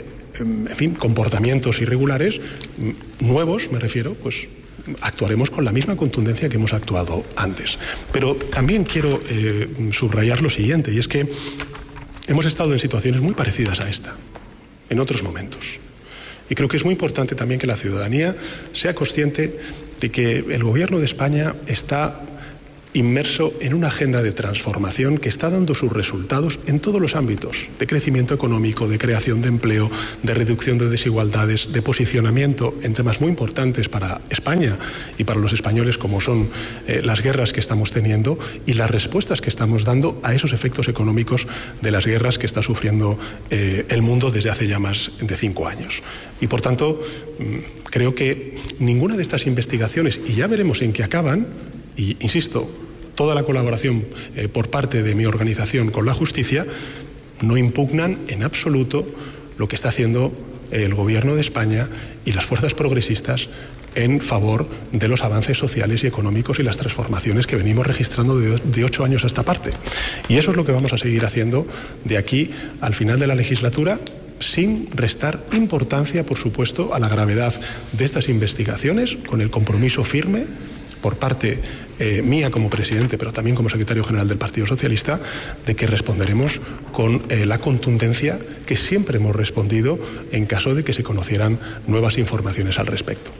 comportamientos irregulares nuevos, me refiero, actuaremos con la misma contundencia que hemos actuado antes. Pero también quiero subrayar lo siguiente, y es que hemos estado en situaciones muy parecidas a esta, en otros momentos. Y creo que es muy importante también que la ciudadanía sea consciente de que el Gobierno de España está inmerso en una agenda de transformación que está dando sus resultados en todos los ámbitos, de crecimiento económico, de creación de empleo, de reducción de desigualdades, de posicionamiento en temas muy importantes para España y para los españoles, como son las guerras que estamos teniendo y las respuestas que estamos dando a esos efectos económicos de las guerras que está sufriendo el mundo desde hace ya más de 5 años. Y, por tanto, creo que ninguna de estas investigaciones, y ya veremos en qué acaban, y insisto, toda la colaboración por parte de mi organización con la justicia, no impugnan en absoluto lo que está haciendo el Gobierno de España y las fuerzas progresistas en favor de los avances sociales y económicos y las transformaciones que venimos registrando de 8 años a esta parte. Y eso es lo que vamos a seguir haciendo de aquí al final de la legislatura, sin restar importancia, por supuesto, a la gravedad de estas investigaciones, con el compromiso firme por parte mía como presidente, pero también como secretario general del Partido Socialista, de que responderemos con la contundencia que siempre hemos respondido en caso de que se conocieran nuevas informaciones al respecto.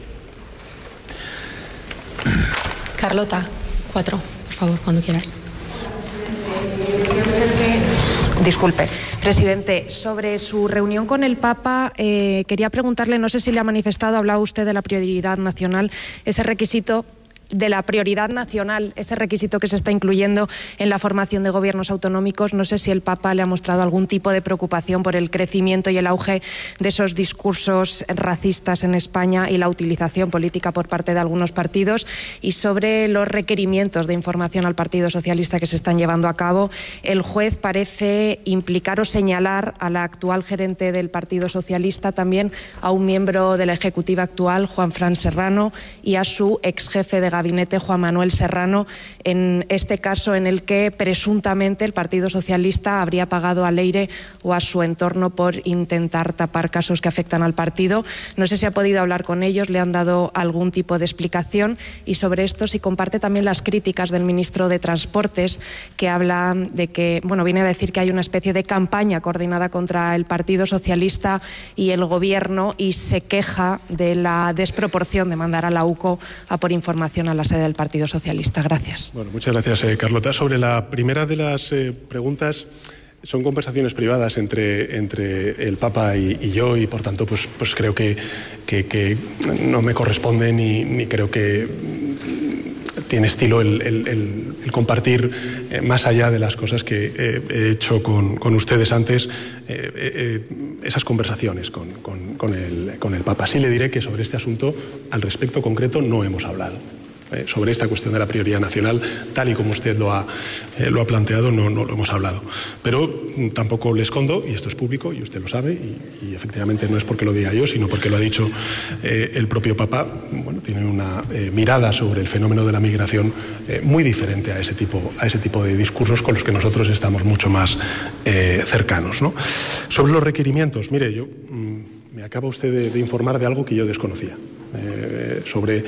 Carlota, 4, por favor, cuando quieras. Disculpe, presidente, sobre su reunión con el Papa, quería preguntarle, no sé si le ha manifestado, hablaba usted de la prioridad nacional, ese requisito de la prioridad nacional, ese requisito que se está incluyendo en la formación de gobiernos autonómicos. No sé si el Papa le ha mostrado algún tipo de preocupación por el crecimiento y el auge de esos discursos racistas en España y la utilización política por parte de algunos partidos. Y sobre los requerimientos de información al Partido Socialista que se están llevando a cabo, el juez parece implicar o señalar a la actual gerente del Partido Socialista, también a un miembro de la ejecutiva actual, Juanfran Serrano, y a su ex jefe de gabinete, Juan Manuel Serrano, en este caso en el que presuntamente el Partido Socialista habría pagado a Leire o a su entorno por intentar tapar casos que afectan al partido. No sé si ha podido hablar con ellos, le han dado algún tipo de explicación, y sobre esto si comparte también las críticas del ministro de Transportes, que habla de que, viene a decir que hay una especie de campaña coordinada contra el Partido Socialista y el Gobierno, y se queja de la desproporción de mandar a la UCO a por información a la sede del Partido Socialista. Gracias. Muchas gracias, Carlota. Sobre la primera de las preguntas, son conversaciones privadas entre el Papa y yo, y por tanto pues creo que no me corresponde ni creo que tiene estilo el compartir más allá de las cosas que he hecho con ustedes antes, esas conversaciones con el Papa. Sí le diré que sobre este asunto, al respecto concreto, no hemos hablado. Sobre esta cuestión de la prioridad nacional, tal y como usted lo ha planteado, no lo hemos hablado. Pero tampoco le escondo, y esto es público, y usted lo sabe, y efectivamente no es porque lo diga yo, sino porque lo ha dicho el propio Papa. Bueno, tiene una mirada sobre el fenómeno de la migración muy diferente a ese tipo de discursos con los que nosotros estamos mucho más cercanos, ¿no? Sobre los requerimientos, mire, me acaba usted de informar de algo que yo desconocía. Sobre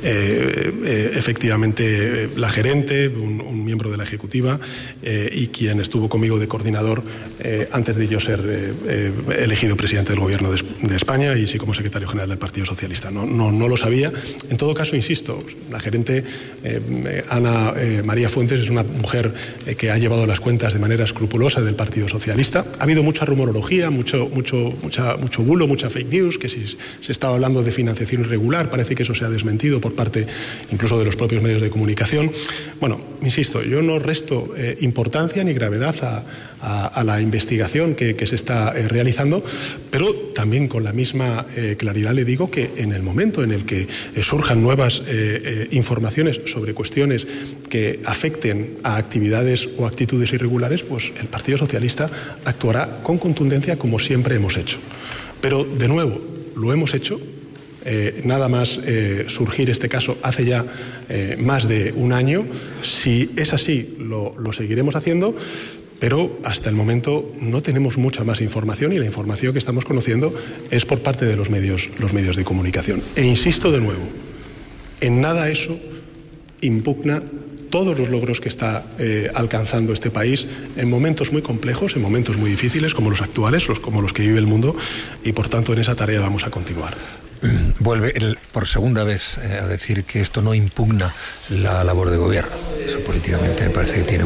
efectivamente la gerente, un miembro de la ejecutiva y quien estuvo conmigo de coordinador antes de yo ser elegido presidente del Gobierno de España y sí como secretario general del Partido Socialista. No lo sabía. En todo caso, insisto, la gerente Ana María Fuentes es una mujer que ha llevado las cuentas de manera escrupulosa del Partido Socialista. Ha habido mucha rumorología, mucho bulo, mucha fake news, que si se estaba hablando de financiación irregular, parece que eso se ha desmentido por parte incluso de los propios medios de comunicación. Bueno, insisto, yo no resto importancia ni gravedad a la investigación que se está realizando, pero también con la misma claridad le digo que en el momento en el que surjan nuevas informaciones sobre cuestiones que afecten a actividades o actitudes irregulares, pues el Partido Socialista actuará con contundencia como siempre hemos hecho. Pero, de nuevo, lo hemos hecho. Nada más surgir este caso hace ya más de un año. Si es así, lo seguiremos haciendo, pero hasta el momento no tenemos mucha más información y la información que estamos conociendo es por parte de los medios de comunicación. E insisto de nuevo, en nada eso impugna todos los logros que está alcanzando este país en momentos muy complejos, en momentos muy difíciles como los actuales, como los que vive el mundo, y por tanto en esa tarea vamos a continuar. Vuelve por segunda vez a decir que esto no impugna la labor de gobierno. Eso políticamente me parece que tiene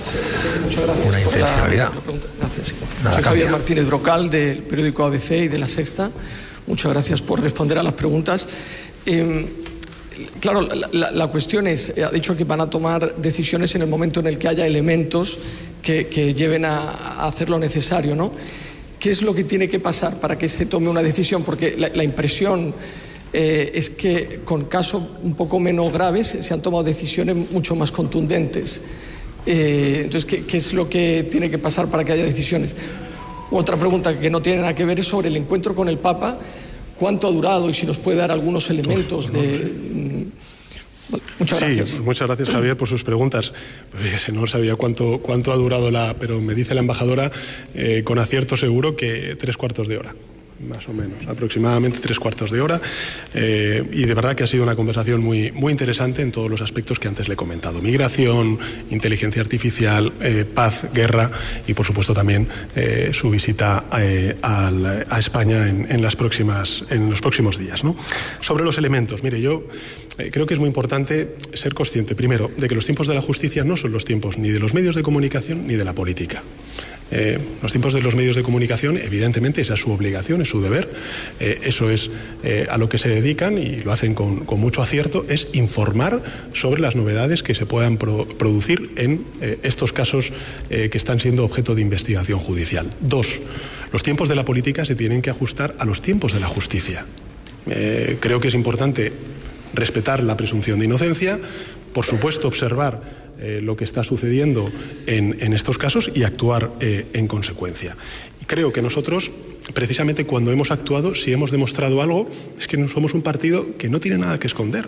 una intencionalidad. Gracias. Soy Javier Martínez Brocal, del periódico ABC y de La Sexta. Muchas gracias por responder a las preguntas. Claro, la cuestión es, ha dicho que van a tomar decisiones en el momento en el que haya elementos que lleven a hacer lo necesario, ¿no? ¿Qué es lo que tiene que pasar para que se tome una decisión? Porque la impresión es que con casos un poco menos graves se han tomado decisiones mucho más contundentes. Entonces, ¿qué es lo que tiene que pasar para que haya decisiones? Otra pregunta que no tiene nada que ver es sobre el encuentro con el Papa. ¿Cuánto ha durado y si nos puede dar algunos elementos de...? Muchas gracias. Sí, muchas gracias, Javier, por sus preguntas. Pues fíjese, no sabía cuánto ha durado pero me dice la embajadora con acierto seguro que 3/4 de hora. Más o menos, aproximadamente 3/4 de hora, y de verdad que ha sido una conversación muy interesante en todos los aspectos que antes le he comentado: migración, inteligencia artificial, paz, guerra y por supuesto también su visita a España en los próximos días, ¿no? Sobre los elementos, mire, yo creo que es muy importante ser consciente primero de que los tiempos de la justicia no son los tiempos ni de los medios de comunicación ni de la política. Los tiempos de los medios de comunicación, evidentemente, esa es su obligación, es su deber, eso es a lo que se dedican y lo hacen con mucho acierto, es informar sobre las novedades que se puedan producir en estos casos que están siendo objeto de investigación judicial. 2. Los tiempos de la política se tienen que ajustar a los tiempos de la justicia. Creo que es importante respetar la presunción de inocencia, por supuesto observar lo que está sucediendo en estos casos y actuar en consecuencia. Y creo que nosotros, precisamente cuando hemos actuado, si hemos demostrado algo, es que no somos un partido que no tiene nada que esconder.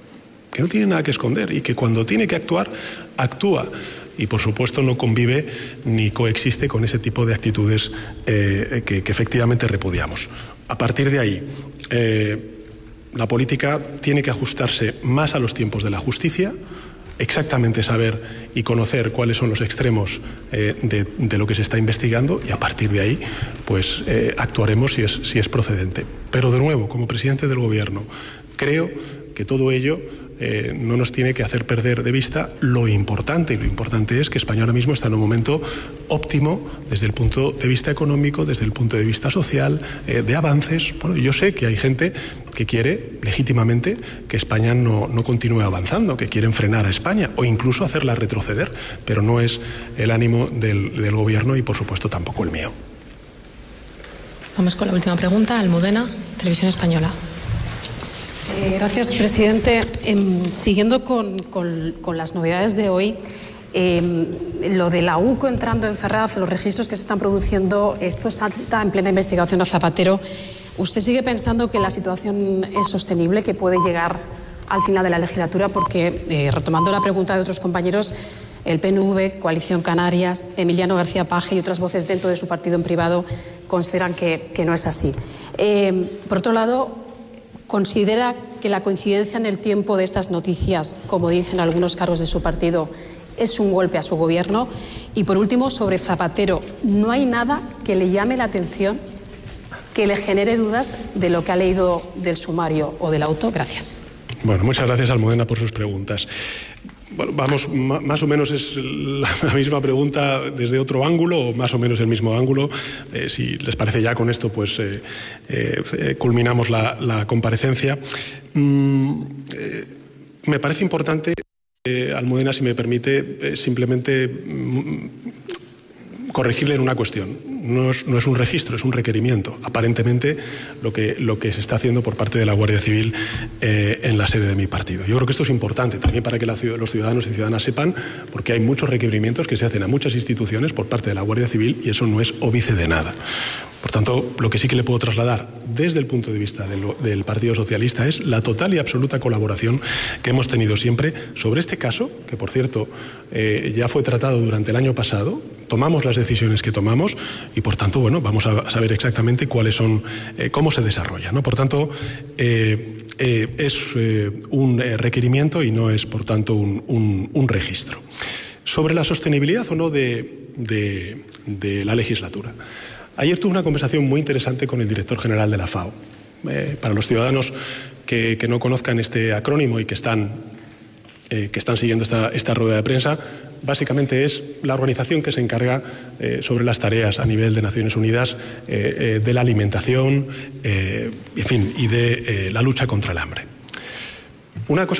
Y que cuando tiene que actuar, actúa. Y por supuesto no convive ni coexiste con ese tipo de actitudes que efectivamente repudiamos. A partir de ahí, la política tiene que ajustarse más a los tiempos de la justicia, exactamente saber y conocer cuáles son los extremos de lo que se está investigando y a partir de ahí pues actuaremos si es procedente. Pero de nuevo, como presidente del Gobierno, creo que todo ello no nos tiene que hacer perder de vista lo importante, y lo importante es que España ahora mismo está en un momento óptimo desde el punto de vista económico, desde el punto de vista social, de avances. Bueno, yo sé que hay gente que quiere legítimamente que España no continúe avanzando, que quieren frenar a España o incluso hacerla retroceder, pero no es el ánimo del Gobierno y por supuesto tampoco el mío. Vamos con la última pregunta. Almudena, Televisión Española. Gracias, presidente. Siguiendo con las novedades de hoy, lo de la UCO entrando en Ferraz, los registros que se están produciendo, esto salta en plena investigación a Zapatero. ¿Usted sigue pensando que la situación es sostenible, que puede llegar al final de la legislatura? Porque, retomando la pregunta de otros compañeros, el PNV, Coalición Canarias, Emiliano García Paje y otras voces dentro de su partido en privado consideran que no es así. Por otro lado, ¿considera que la coincidencia en el tiempo de estas noticias, como dicen algunos cargos de su partido, es un golpe a su gobierno? Y por último, sobre Zapatero, ¿no hay nada que le llame la atención, que le genere dudas de lo que ha leído del sumario o del auto? Gracias. Bueno, muchas gracias, Almudena, por sus preguntas. Bueno, vamos, más o menos es la misma pregunta desde otro ángulo, o más o menos el mismo ángulo. Si les parece, ya con esto pues culminamos la comparecencia. Me parece importante, Almudena, si me permite, simplemente corregirle en una cuestión. No es un registro, es un requerimiento. Aparentemente, lo que se está haciendo por parte de la Guardia Civil en la sede de mi partido. Yo creo que esto es importante también para que los ciudadanos y ciudadanas sepan, porque hay muchos requerimientos que se hacen a muchas instituciones por parte de la Guardia Civil y eso no es óbice de nada. Por tanto, lo que sí que le puedo trasladar desde el punto de vista del Partido Socialista es la total y absoluta colaboración que hemos tenido siempre sobre este caso, que por cierto ya fue tratado durante el año pasado. Tomamos las decisiones que tomamos y por tanto, bueno, vamos a saber exactamente cuáles son, cómo se desarrolla, ¿no? Por tanto, es un requerimiento y no es, por tanto, un registro. Sobre la sostenibilidad o no de la legislatura. Ayer tuve una conversación muy interesante con el director general de la FAO. Para los ciudadanos que no conozcan este acrónimo y que están siguiendo esta rueda de prensa, básicamente es la organización que se encarga sobre las tareas a nivel de Naciones Unidas de la alimentación, en fin, y de la lucha contra el hambre. Una cosa